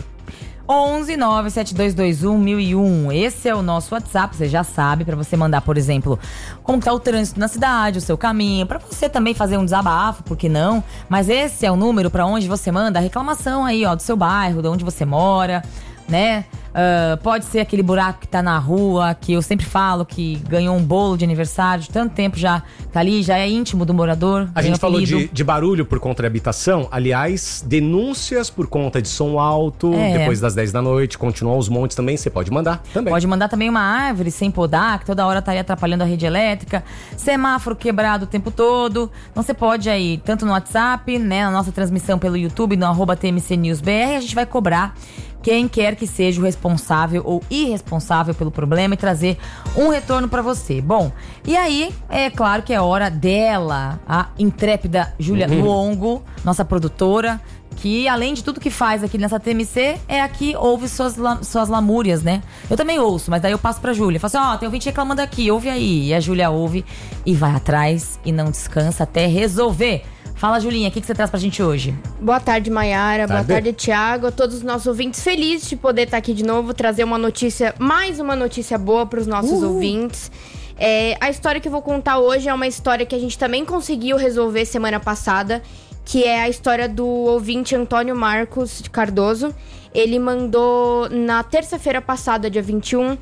11-97221-1001. Esse é o nosso WhatsApp, você já sabe, para você mandar, por exemplo, como tá o trânsito na cidade, o seu caminho, para você também fazer um desabafo, por que não? Mas esse é o número para onde você manda a reclamação aí, ó, do seu bairro, de onde você mora, né? Pode ser aquele buraco que tá na rua, que eu sempre falo que ganhou um bolo de aniversário de tanto tempo já, tá ali, já é íntimo do morador. A gente falou de barulho por conta de habitação. Aliás, denúncias por conta de som alto, depois das 10 da noite, continuam os montes também, você pode mandar também. Pode mandar também uma árvore sem podar, que toda hora tá aí atrapalhando a rede elétrica, semáforo quebrado o tempo todo. Então você pode aí, tanto no WhatsApp, né, na nossa transmissão pelo YouTube, no @TMCNewsBR, a gente vai cobrar quem quer que seja o responsável ou irresponsável pelo problema e trazer um retorno pra você. Bom, e aí, é claro que é hora dela, a intrépida Júlia Longo, nossa produtora, que além de tudo que faz aqui nessa TMC, é a que ouve suas lamúrias, né? Eu também ouço, mas daí eu passo pra Júlia. Falo assim, tem ouvinte reclamando aqui, ouve aí. E a Júlia ouve e vai atrás e não descansa até resolver. Fala, Julinha, o que você traz pra gente hoje? Boa tarde, Maiara. Boa tarde, Thiago. A todos os nossos ouvintes, felizes de poder estar aqui de novo, trazer uma notícia, mais uma notícia boa pros nossos ouvintes. A história que eu vou contar hoje é uma história que a gente também conseguiu resolver semana passada, que é a história do ouvinte Antônio Marcos de Cardoso. Ele mandou na terça-feira passada, dia 21,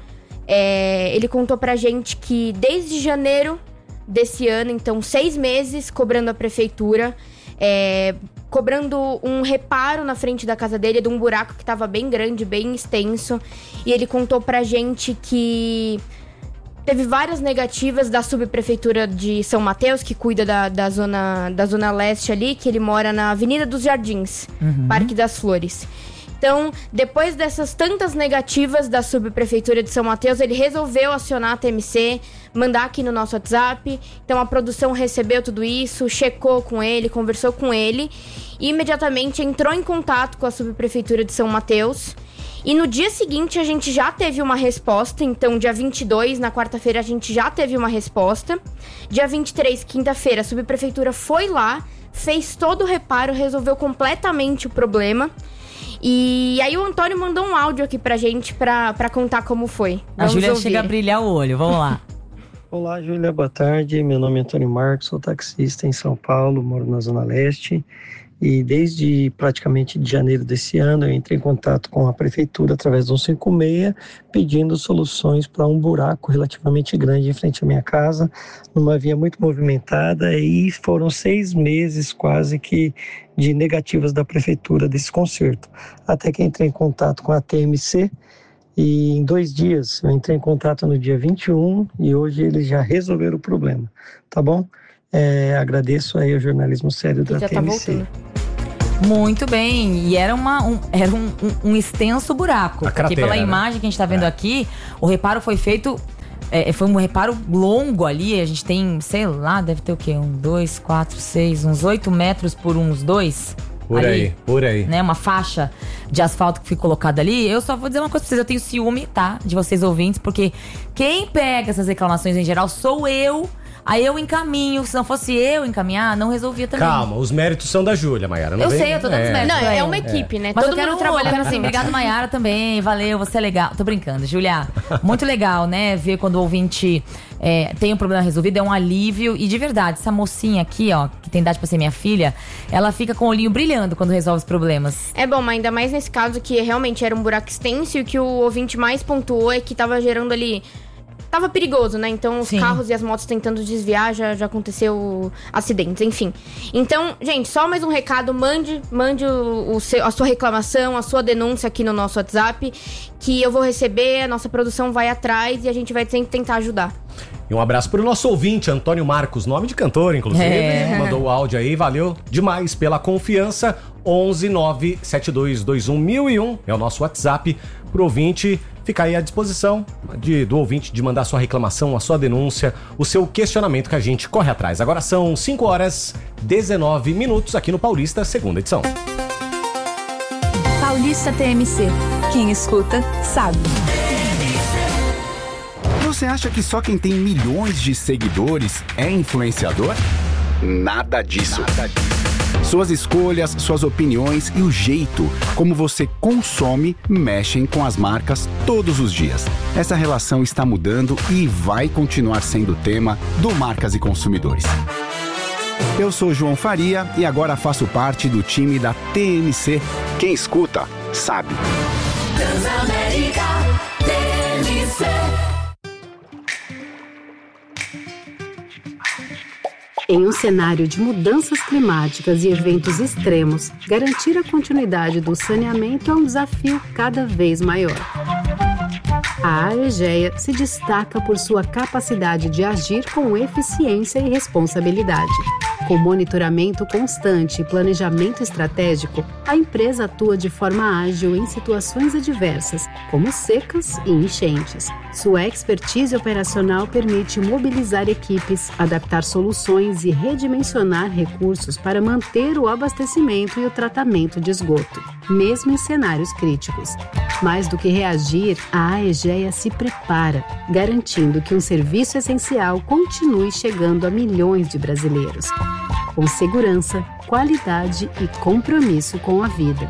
ele contou pra gente que desde janeiro desse ano, então 6 meses, cobrando a prefeitura, cobrando um reparo na frente da casa dele, de um buraco que estava bem grande, bem extenso. E ele contou pra gente que teve várias negativas da subprefeitura de São Mateus, que cuida da zona leste ali, que ele mora na Avenida dos Jardins, Parque das Flores. Então, depois dessas tantas negativas da subprefeitura de São Mateus, ele resolveu acionar a TMC, mandar aqui no nosso WhatsApp. Então, a produção recebeu tudo isso, checou com ele, conversou com ele e imediatamente entrou em contato com a subprefeitura de São Mateus. E no dia seguinte, a gente já teve uma resposta. Então, dia 22, na quarta-feira, a gente já teve uma resposta. Dia 23, quinta-feira, a subprefeitura foi lá, fez todo o reparo, resolveu completamente o problema. E aí o Antônio mandou um áudio aqui pra gente pra contar como foi. A Júlia chega a brilhar o olho, vamos lá. Olá, Júlia, boa tarde. Meu nome é Antônio Marcos, sou taxista em São Paulo, moro na Zona Leste. E desde praticamente de janeiro desse ano, eu entrei em contato com a prefeitura através do 156, pedindo soluções para um buraco relativamente grande em frente à minha casa, numa via muito movimentada, e foram 6 meses quase que de negativas da prefeitura desse conserto. Até que entrei em contato com a TMC, e em 2 dias, eu entrei em contato no dia 21, e hoje eles já resolveram o problema, tá bom? Agradeço aí ao jornalismo sério da TMC. Muito bem, e era um extenso buraco. Porque pela imagem que a gente tá vendo aqui, o reparo foi feito, foi um reparo longo ali. A gente tem, sei lá, deve ter o quê? 1, 2, 4, 6, uns 8 metros por uns 2. Por aí. Né, uma faixa de asfalto que foi colocada ali. Eu só vou dizer uma coisa pra vocês, eu tenho ciúme, tá? De vocês ouvintes, porque quem pega essas reclamações em geral sou eu. Aí eu encaminho, se não fosse eu encaminhar, não resolvia também. Calma, os méritos são da Júlia, Mayara. Eu sei, eu tô dando os méritos. Não, é uma equipe, né? Mas todo mundo trabalhando assim. Obrigado, Mayara, também. Valeu, você é legal. Tô brincando, Júlia. Muito legal, né? Ver quando o ouvinte tem um problema resolvido, é um alívio. E de verdade, essa mocinha aqui, ó, que tem idade pra ser minha filha, ela fica com o olhinho brilhando quando resolve os problemas. É bom, mas ainda mais nesse caso que realmente era um buraco extenso e o que o ouvinte mais pontuou é que tava gerando ali... Tava perigoso, né? Então os carros e as motos tentando desviar, já aconteceu acidentes, enfim. Então, gente, só mais um recado, mande a sua reclamação, a sua denúncia aqui no nosso WhatsApp, que eu vou receber, a nossa produção vai atrás e a gente vai sempre tentar ajudar. E um abraço pro nosso ouvinte, Antônio Marcos, nome de cantor, inclusive. Mandou o áudio aí, valeu demais pela confiança. 11 97221 1001 é o nosso WhatsApp pro ouvinte. Fica aí à disposição do ouvinte de mandar sua reclamação, a sua denúncia, o seu questionamento que a gente corre atrás. Agora são 5h19 aqui no Paulista, segunda edição. Paulista TMC. Quem escuta, sabe. Você acha que só quem tem milhões de seguidores é influenciador? Nada disso. Suas escolhas, suas opiniões e o jeito como você consome mexem com as marcas todos os dias. Essa relação está mudando e vai continuar sendo tema do Marcas e Consumidores. Eu sou João Faria e agora faço parte do time da TMC. Quem escuta, sabe. Transamérica TMC. Em um cenário de mudanças climáticas e eventos extremos, garantir a continuidade do saneamento é um desafio cada vez maior. A Aegea se destaca por sua capacidade de agir com eficiência e responsabilidade. Com monitoramento constante e planejamento estratégico, a empresa atua de forma ágil em situações adversas, como secas e enchentes. Sua expertise operacional permite mobilizar equipes, adaptar soluções e redimensionar recursos para manter o abastecimento e o tratamento de esgoto, mesmo em cenários críticos. Mais do que reagir, a Aegea se prepara, garantindo que um serviço essencial continue chegando a milhões de brasileiros. Com segurança, qualidade e compromisso com a vida.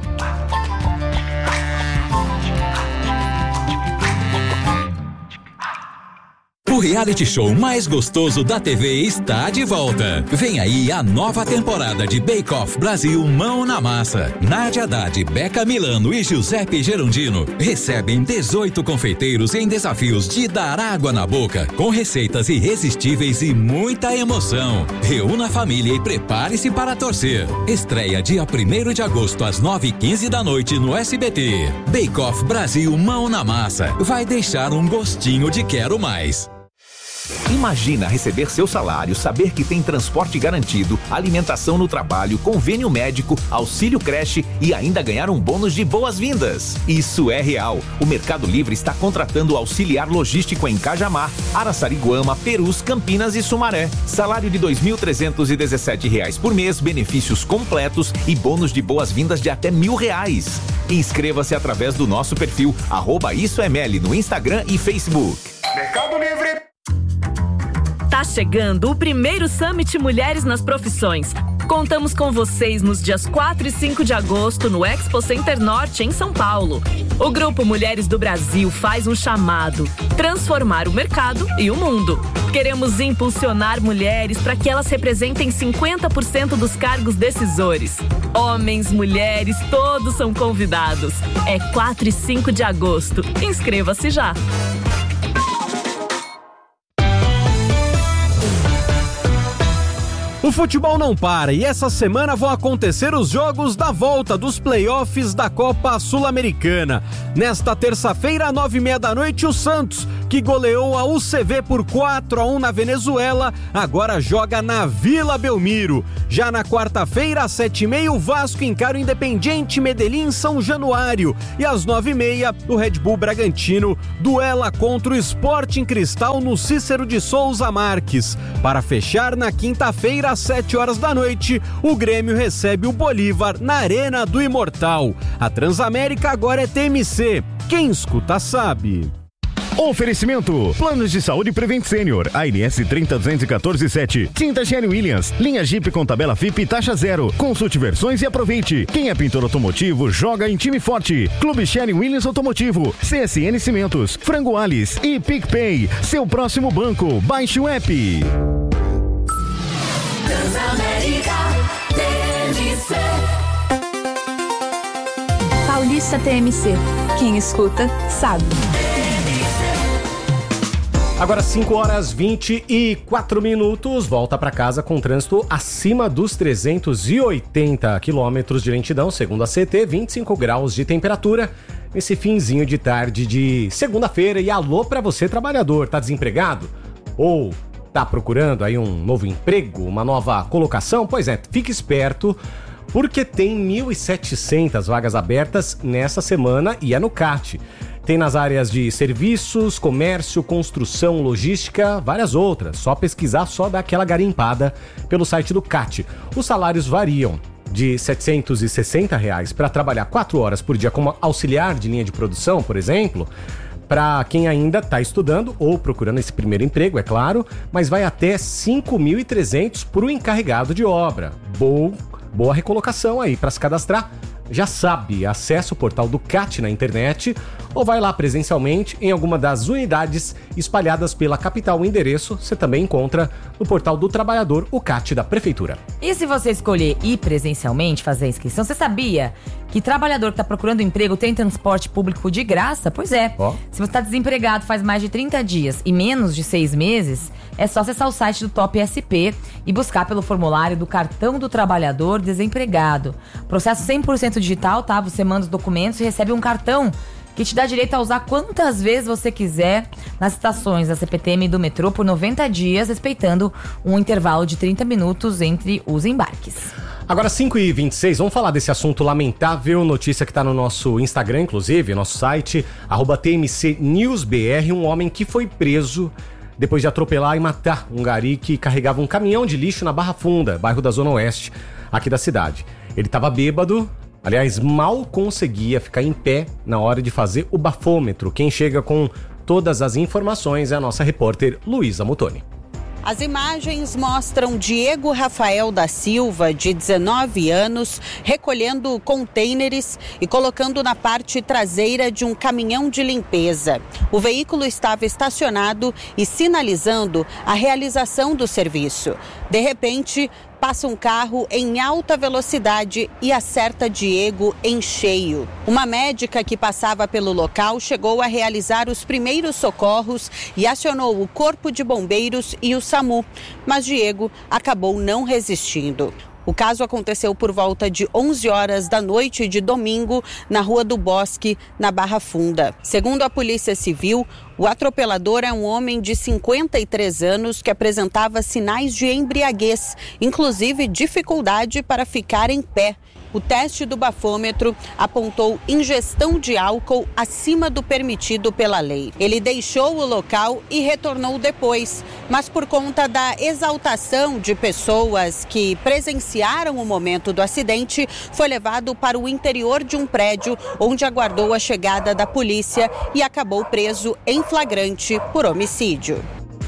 O reality show mais gostoso da TV está de volta. Vem aí a nova temporada de Bake Off Brasil Mão na Massa. Nádia Haddad, Beca Milano e Giuseppe Gerondino recebem 18 confeiteiros em desafios de dar água na boca, com receitas irresistíveis e muita emoção. Reúna a família e prepare-se para torcer. Estreia dia 1º de agosto às 9h15 da noite no SBT. Bake Off Brasil Mão na Massa. Vai deixar um gostinho de quero mais. Imagina receber seu salário, saber que tem transporte garantido, alimentação no trabalho, convênio médico, auxílio creche e ainda ganhar um bônus de boas-vindas. Isso é real. O Mercado Livre está contratando auxiliar logístico em Cajamar, Araçariguama, Perus, Campinas e Sumaré. Salário de R$ 2.317 por mês, benefícios completos e bônus de boas-vindas de até R$1.000. Inscreva-se através do nosso perfil @IsoML no Instagram e Facebook. Mercado Livre. Tá chegando o primeiro Summit Mulheres nas Profissões. Contamos com vocês nos dias 4 e 5 de agosto no Expo Center Norte, em São Paulo. O Grupo Mulheres do Brasil faz um chamado: transformar o mercado e o mundo. Queremos impulsionar mulheres para que elas representem 50% dos cargos decisores. Homens, mulheres, todos são convidados. É 4 e 5 de agosto. Inscreva-se já. O futebol não para e essa semana vão acontecer os jogos da volta dos playoffs da Copa Sul-Americana. Nesta terça-feira, 9h30 da noite, o Santos, que goleou a UCV por 4-1 na Venezuela, agora joga na Vila Belmiro. Já na quarta-feira, às 7h30, o Vasco encara o Independiente Medellín em São Januário. E às 9h30, o Red Bull Bragantino duela contra o Sporting Cristal no Cícero de Souza Marques. Para fechar, na quinta-feira, às 7h da noite, o Grêmio recebe o Bolívar na Arena do Imortal. A Transamérica agora é TMC. Quem escuta sabe. Oferecimento: Planos de Saúde Prevent Senior, ANS 30.214.7. Tinta Sherwin Williams, linha Jeep com tabela FIP e taxa zero. Consulte versões e aproveite. Quem é pintor automotivo, joga em time forte. Clube Sherwin Williams Automotivo, CSN Cimentos, Frango Alice e PicPay. Seu próximo banco. Baixe o app. Transamérica TMC. Paulista TMC. Quem escuta, sabe. Agora 5h24, volta para casa com trânsito acima dos 380 quilômetros de lentidão, segundo a CT, 25 graus de temperatura nesse finzinho de tarde de segunda-feira. E alô para você, trabalhador, tá desempregado? Ou tá procurando aí um novo emprego, uma nova colocação? Pois é, fique esperto, porque tem 1.700 vagas abertas nessa semana e é no CAT. Tem nas áreas de serviços, comércio, construção, logística, várias outras. Só pesquisar, só dar aquela garimpada pelo site do CAT. Os salários variam de R$ 760 para trabalhar 4 horas por dia como auxiliar de linha de produção, por exemplo, para quem ainda está estudando ou procurando esse primeiro emprego, é claro, mas vai até R$ 5.300 para o encarregado de obra. Boa recolocação aí para se cadastrar. Já sabe, acesse o portal do CAT na internet ou vai lá presencialmente em alguma das unidades espalhadas pela capital. O endereço você também encontra no portal do trabalhador, o CAT da Prefeitura. E se você escolher ir presencialmente fazer a inscrição, você sabia que trabalhador que está procurando emprego tem transporte público de graça? Pois é. Se você está desempregado faz mais de 30 dias e menos de 6 meses, é só acessar o site do Top SP e buscar pelo formulário do Cartão do Trabalhador Desempregado. Processo 100% digital, tá? Você manda os documentos e recebe um cartão que te dá direito a usar quantas vezes você quiser nas estações da CPTM e do metrô por 90 dias, respeitando um intervalo de 30 minutos entre os embarques. Agora 5h26, vamos falar desse assunto lamentável, notícia que está no nosso Instagram, inclusive, nosso site, @TMCNewsBR, um homem que foi preso depois de atropelar e matar um gari que carregava um caminhão de lixo na Barra Funda, bairro da Zona Oeste, aqui da cidade. Ele estava bêbado, aliás, mal conseguia ficar em pé na hora de fazer o bafômetro. Quem chega com todas as informações é a nossa repórter Luísa Mutoni. As imagens mostram Diego Rafael da Silva, de 19 anos, recolhendo contêineres e colocando na parte traseira de um caminhão de limpeza. O veículo estava estacionado e sinalizando a realização do serviço. De repente, passa um carro em alta velocidade e acerta Diego em cheio. Uma médica que passava pelo local chegou a realizar os primeiros socorros e acionou o Corpo de Bombeiros e o SAMU, mas Diego acabou não resistindo. O caso aconteceu por volta de 11 horas da noite de domingo, na Rua do Bosque, na Barra Funda. Segundo a Polícia Civil, o atropelador é um homem de 53 anos que apresentava sinais de embriaguez, inclusive dificuldade para ficar em pé. O teste do bafômetro apontou ingestão de álcool acima do permitido pela lei. Ele deixou o local e retornou depois, mas por conta da exaltação de pessoas que presenciaram o momento do acidente, foi levado para o interior de um prédio onde aguardou a chegada da polícia e acabou preso em flagrante por homicídio.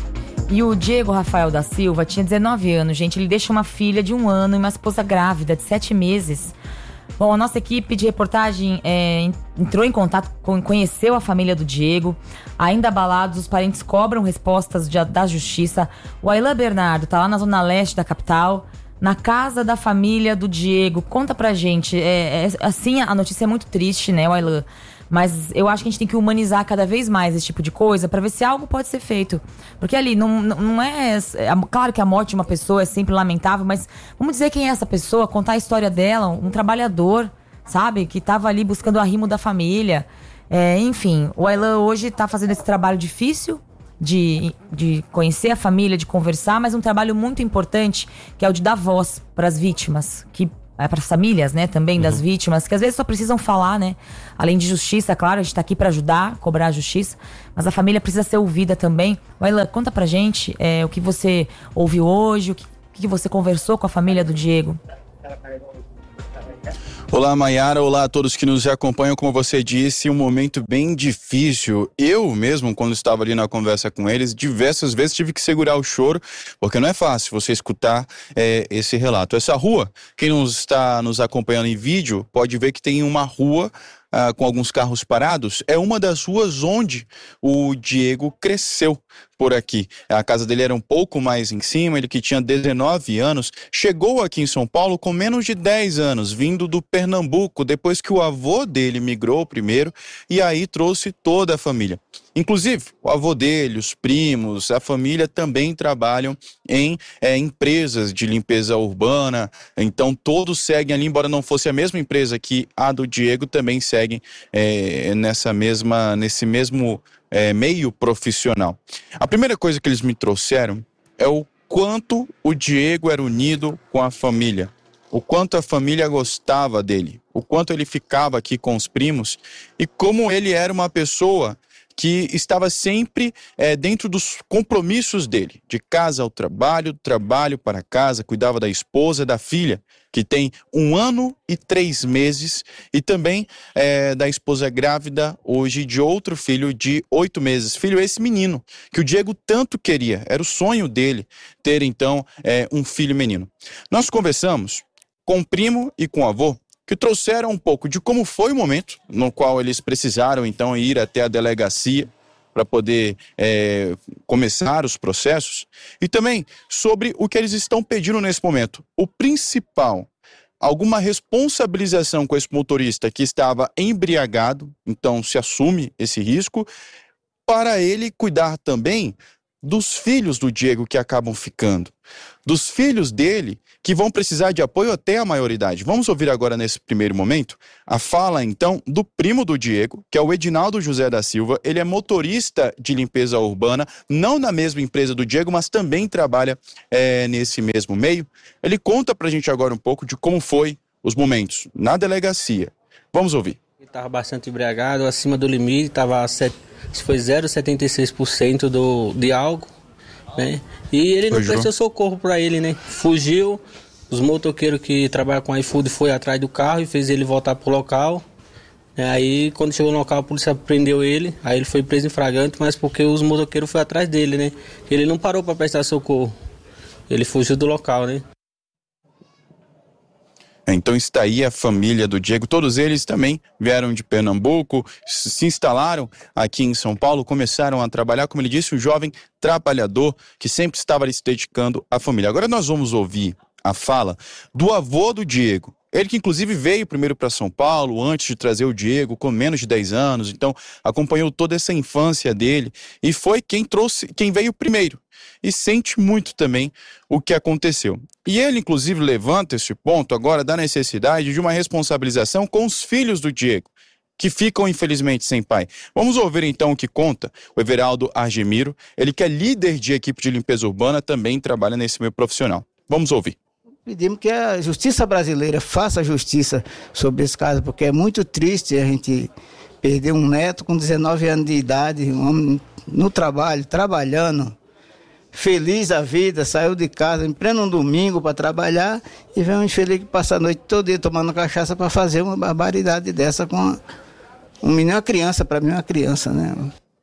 E o Diego Rafael da Silva tinha 19 anos, gente. Ele deixa uma filha de 1 ano e uma esposa grávida de 7 meses. Bom, a nossa equipe de reportagem entrou em contato, conheceu a família do Diego. Ainda abalados, os parentes cobram respostas da justiça. O Ailan Bernardo tá lá na zona leste da capital, na casa da família do Diego. Conta pra gente. Assim, a notícia é muito triste, né, Ailan? Mas eu acho que a gente tem que humanizar cada vez mais esse tipo de coisa pra ver se algo pode ser feito. Porque ali não é... Claro que a morte de uma pessoa é sempre lamentável, mas vamos dizer quem é essa pessoa, contar a história dela, um trabalhador, sabe? Que tava ali buscando o arrimo da família. Enfim, o Ailan hoje tá fazendo esse trabalho difícil de conhecer a família, de conversar, mas um trabalho muito importante, que é o de dar voz pras vítimas, para as famílias, né, também das vítimas, que às vezes só precisam falar, né? Além de justiça, claro, a gente tá aqui para ajudar, cobrar a justiça, mas a família precisa ser ouvida também. Ailan, conta pra gente o que você ouviu hoje, o que você conversou com a família do Diego. Olá, Maiara. Olá a todos que nos acompanham. Como você disse, um momento bem difícil. Eu mesmo, quando estava ali na conversa com eles, diversas vezes tive que segurar o choro, porque não é fácil você escutar esse relato. Essa rua, quem nos está nos acompanhando em vídeo, pode ver que tem uma rua com alguns carros parados, é uma das ruas onde o Diego cresceu por aqui. A casa dele era um pouco mais em cima, ele que tinha 19 anos, chegou aqui em São Paulo com menos de 10 anos, vindo do Pernambuco, depois que o avô dele migrou primeiro, e aí trouxe toda a família. Inclusive, o avô dele, os primos, a família também trabalham em empresas de limpeza urbana, então todos seguem ali, embora não fosse a mesma empresa que a do Diego, também seguem nesse mesmo meio profissional. A primeira coisa que eles me trouxeram é o quanto o Diego era unido com a família, o quanto a família gostava dele, o quanto ele ficava aqui com os primos e como ele era uma pessoa que estava sempre dentro dos compromissos dele, de casa ao trabalho, trabalho para casa, cuidava da esposa, da filha, que tem 1 ano e 3 meses, e também da esposa grávida hoje de outro filho de 8 meses. Filho esse menino, que o Diego tanto queria, era o sonho dele ter então um filho menino. Nós conversamos com o primo e com o avô, que trouxeram um pouco de como foi o momento no qual eles precisaram, então, ir até a delegacia para poder começar os processos, e também sobre o que eles estão pedindo nesse momento. O principal, alguma responsabilização com esse motorista que estava embriagado, então se assume esse risco, para ele cuidar também dos filhos do Diego que acabam ficando, dos filhos dele que vão precisar de apoio até a maioridade. Vamos ouvir agora, nesse primeiro momento, a fala, então, do primo do Diego, que é o Edinaldo José da Silva. Ele é motorista de limpeza urbana, não na mesma empresa do Diego, mas também trabalha nesse mesmo meio. Ele conta pra gente agora um pouco de como foi os momentos na delegacia. Vamos ouvir. Ele estava bastante embriagado, acima do limite, foi 0,76% de álcool, né? E ele não prestou socorro para ele, né? Fugiu, os motoqueiros que trabalham com iFood foi atrás do carro e fez ele voltar pro local. Aí quando chegou no local a polícia prendeu ele, aí ele foi preso em flagrante, mas porque os motoqueiros foram atrás dele, né? Ele não parou para prestar socorro, ele fugiu do local, né? Então está aí a família do Diego, todos eles também vieram de Pernambuco, se instalaram aqui em São Paulo, começaram a trabalhar, como ele disse, um jovem trabalhador que sempre estava se dedicando à família. Agora nós vamos ouvir a fala do avô do Diego. Ele que inclusive veio primeiro para São Paulo, antes de trazer o Diego, com menos de 10 anos, então acompanhou toda essa infância dele e foi quem veio primeiro. E sente muito também o que aconteceu. E ele, inclusive, levanta esse ponto agora da necessidade de uma responsabilização com os filhos do Diego, que ficam, infelizmente, sem pai. Vamos ouvir, então, o que conta o Everaldo Argemiro, ele que é líder de equipe de limpeza urbana, também trabalha nesse meio profissional. Vamos ouvir. Pedimos que a justiça brasileira faça justiça sobre esse caso, porque é muito triste a gente perder um neto com 19 anos de idade, um homem no trabalho, trabalhando, feliz a vida, saiu de casa em pleno domingo para trabalhar e vem um infeliz que passa a noite todo dia tomando cachaça para fazer uma barbaridade dessa com um menino, uma criança, para mim é uma criança, né?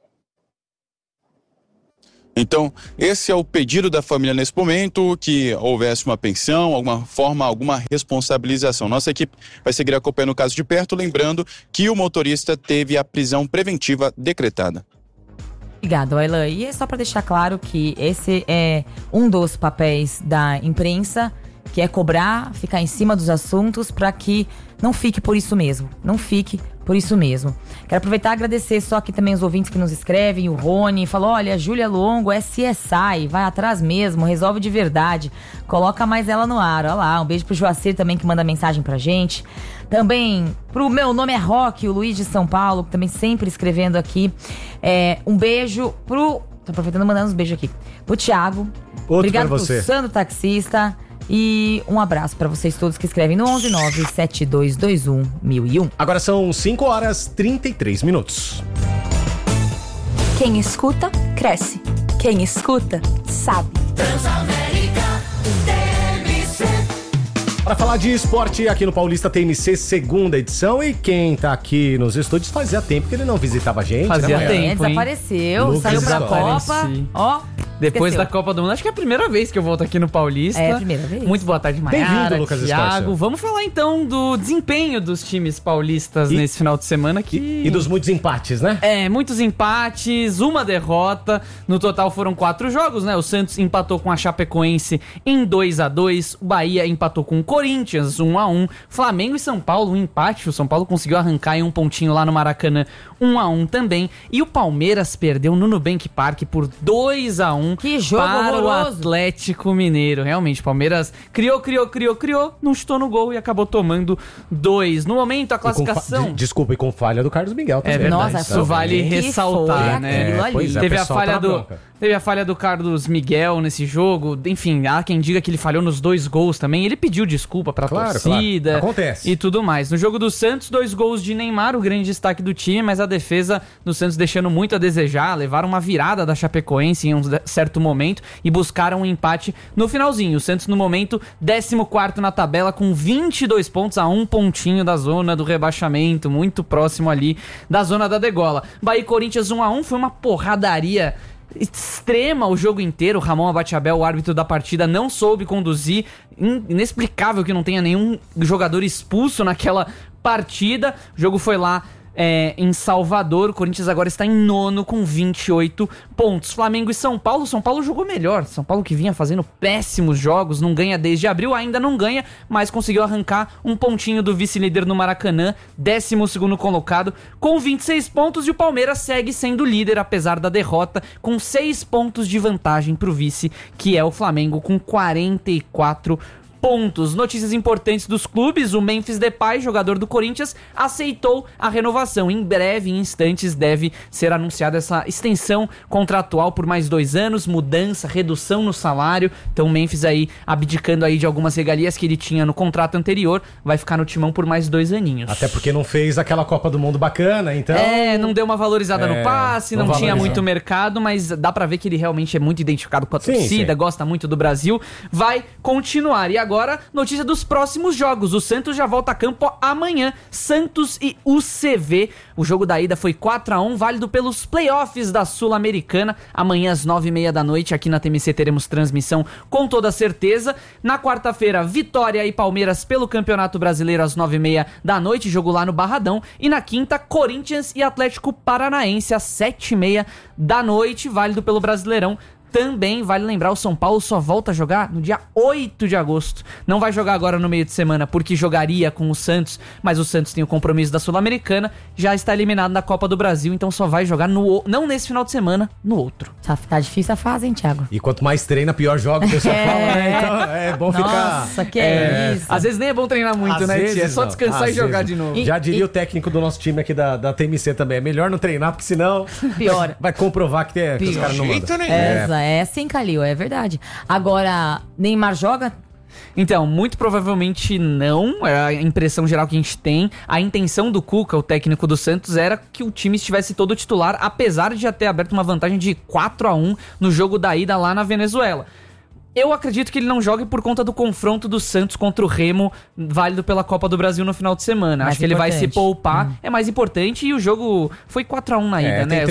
Então, esse é o pedido da família nesse momento, que houvesse uma pensão, alguma responsabilização. Nossa equipe vai seguir acompanhando o caso de perto, lembrando que o motorista teve a prisão preventiva decretada. Obrigado, Aylan. E é só para deixar claro que esse é um dos papéis da imprensa, que é cobrar, ficar em cima dos assuntos para que não fique por isso mesmo. Não fique por isso mesmo. Quero aproveitar e agradecer só aqui também os ouvintes que nos escrevem. O Rony falou, olha, Júlia Longo é CSI, vai atrás mesmo, resolve de verdade. Coloca mais ela no ar, olha lá. Um beijo pro Joacir também, que manda mensagem pra gente. Também pro Meu Nome é Rock, o Luiz de São Paulo, que também sempre escrevendo aqui. Um beijo pro... Tô aproveitando e mandando uns beijos aqui. Pro Thiago. Obrigado pro Sandro Taxista. E um abraço pra vocês todos que escrevem no 11972211001. Agora são 5h33. Quem escuta, cresce. Quem escuta, sabe. Transamérica TMC. Vai falar de esporte aqui no Paulista TMC, segunda edição. E quem tá aqui nos estúdios fazia tempo que ele não visitava a gente. Fazia né, tempo, desapareceu, Lucas saiu pra desapareceu. Copa. Ó, Depois esqueceu. da Copa do Mundo, acho que é a primeira vez que eu volto aqui no Paulista. É a primeira vez. Muito boa tarde, Maiara, Bem-vindo, Lucas Thiago. Escócia. Vamos falar então do desempenho dos times paulistas nesse final de semana aqui. E dos muitos empates, né? Muitos empates, uma derrota. No total foram 4 jogos, né? O Santos empatou com a Chapecoense em 2-2. O Bahia empatou com o Corinthians 1-1. Flamengo e São Paulo, um empate. O São Paulo conseguiu arrancar em um pontinho lá no Maracanã, 1-1 também. E o Palmeiras perdeu no Nubank Park por 2-1. Que jogo para horroroso. o Atlético Mineiro. Realmente, o Palmeiras criou, não chutou no gol e acabou tomando 2. No momento, a classificação... Desculpa, e com falha do Carlos Miguel também. É verdade, Nossa, isso vale que ressaltar, foi né? aquilo ali? Pois é, Teve o a pessoal falha tá na do... bronca. Teve a falha do Carlos Miguel nesse jogo. Enfim, há quem diga que ele falhou nos 2 gols também. Ele pediu desculpa pra torcida. Claro. Acontece. E tudo mais. No jogo do Santos, 2 gols de Neymar, o grande destaque do time, mas a defesa do Santos deixando muito a desejar. Levaram uma virada da Chapecoense em um certo momento e buscaram um empate no finalzinho. O Santos, no momento, 14º na tabela com 22 pontos, a 1 pontinho da zona do rebaixamento, muito próximo ali da zona da degola. Bahia e Corinthians 1-1, foi uma porradaria extrema o jogo inteiro. Ramon Abate-Abel, o árbitro da partida, não soube conduzir. Inexplicável que não tenha nenhum jogador expulso naquela partida. O jogo foi lá em Salvador. O Corinthians agora está em 9º com 28 pontos. Flamengo e São Paulo. São Paulo jogou melhor. São Paulo que vinha fazendo péssimos jogos, não ganha desde abril, ainda não ganha, mas conseguiu arrancar um pontinho do vice-líder no Maracanã, 12º colocado, com 26 pontos, e o Palmeiras segue sendo líder, apesar da derrota, com 6 pontos de vantagem para o vice, que é o Flamengo, com 44 pontos. Notícias importantes dos clubes: o Memphis Depay, jogador do Corinthians, aceitou a renovação. Em breve, em instantes, deve ser anunciada essa extensão contratual por mais 2 anos, mudança, redução no salário. Então o Memphis aí abdicando aí de algumas regalias que ele tinha no contrato anterior, vai ficar no timão por mais 2 aninhos. Até porque não fez aquela Copa do Mundo bacana, então... não deu uma valorizada no passe, não tinha muito mercado, mas dá pra ver que ele realmente é muito identificado com a torcida, gosta muito do Brasil, vai continuar. E agora, notícia dos próximos jogos. O Santos já volta a campo amanhã. Santos e UCV. O jogo da ida foi 4-1, válido pelos playoffs da Sul-Americana. Amanhã às 9h30 da noite, aqui na TMC teremos transmissão com toda certeza. Na quarta-feira, Vitória e Palmeiras pelo Campeonato Brasileiro às 9h30 da noite, jogo lá no Barradão. E na quinta, Corinthians e Atlético Paranaense às 7h30 da noite, válido pelo Brasileirão. Também vale lembrar, o São Paulo só volta a jogar no dia 8 de agosto. Não vai jogar agora no meio de semana, porque jogaria com o Santos, mas o Santos tem o compromisso da Sul-Americana, já está eliminado da Copa do Brasil, então só vai jogar não nesse final de semana, no outro. Tá difícil a fase, hein, Thiago? E quanto mais treina, pior joga, o pessoal fala, né? Então é bom ficar... Nossa, que é isso. Às vezes nem é bom treinar muito, Às né, vezes tia? É só não. descansar e jogar de novo. Já diria o técnico do nosso time aqui da TMC também, é melhor não treinar, porque senão pior. Vai comprovar que os caras não mandam. É sim, Calil, é verdade. Agora, Neymar joga? Então, muito provavelmente não, é a impressão geral que a gente tem. A intenção do Cuca, o técnico do Santos, era que o time estivesse todo titular, apesar de já ter aberto uma vantagem de 4-1 no jogo da ida lá na Venezuela. Eu acredito que ele não jogue por conta do confronto do Santos contra o Remo, válido pela Copa do Brasil no final de semana. Acho que ele vai se poupar, é mais importante, e o jogo foi 4-1 na ida, né?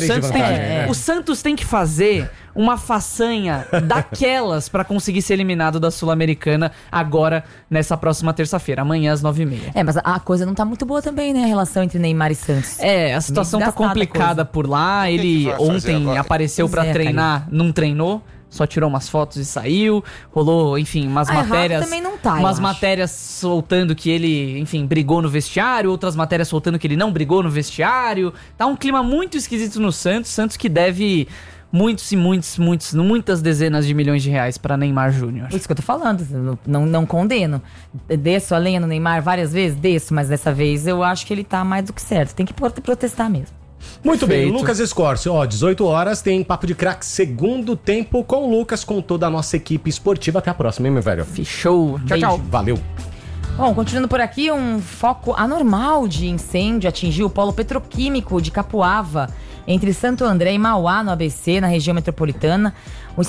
O Santos tem que fazer uma façanha daquelas pra conseguir ser eliminado da Sul-Americana agora, nessa próxima terça-feira, amanhã às 9h30. Mas a coisa não tá muito boa também, né? A relação entre Neymar e Santos. A situação tá complicada por lá. Ele ontem apareceu pra treinar, não treinou. Só tirou umas fotos e saiu. Rolou, enfim, umas matérias. Também não tá, umas matérias soltando que ele, enfim, brigou no vestiário. Outras matérias soltando que ele não brigou no vestiário. Tá um clima muito esquisito no Santos. Santos que deve muitas dezenas de milhões de reais pra Neymar Júnior. Isso que eu tô falando. Não condeno. Desço a lenha no Neymar várias vezes? Desço, mas dessa vez eu acho que ele tá mais do que certo. Tem que protestar mesmo. Muito bem, Lucas Escórcio, 18 horas, tem Papo de Craque segundo tempo com o Lucas, com toda a nossa equipe esportiva. Até a próxima, hein, meu velho? Fechou. Tchau. Valeu. Bom, continuando por aqui, um foco anormal de incêndio atingiu o polo petroquímico de Capuava, entre Santo André e Mauá, no ABC, na região metropolitana.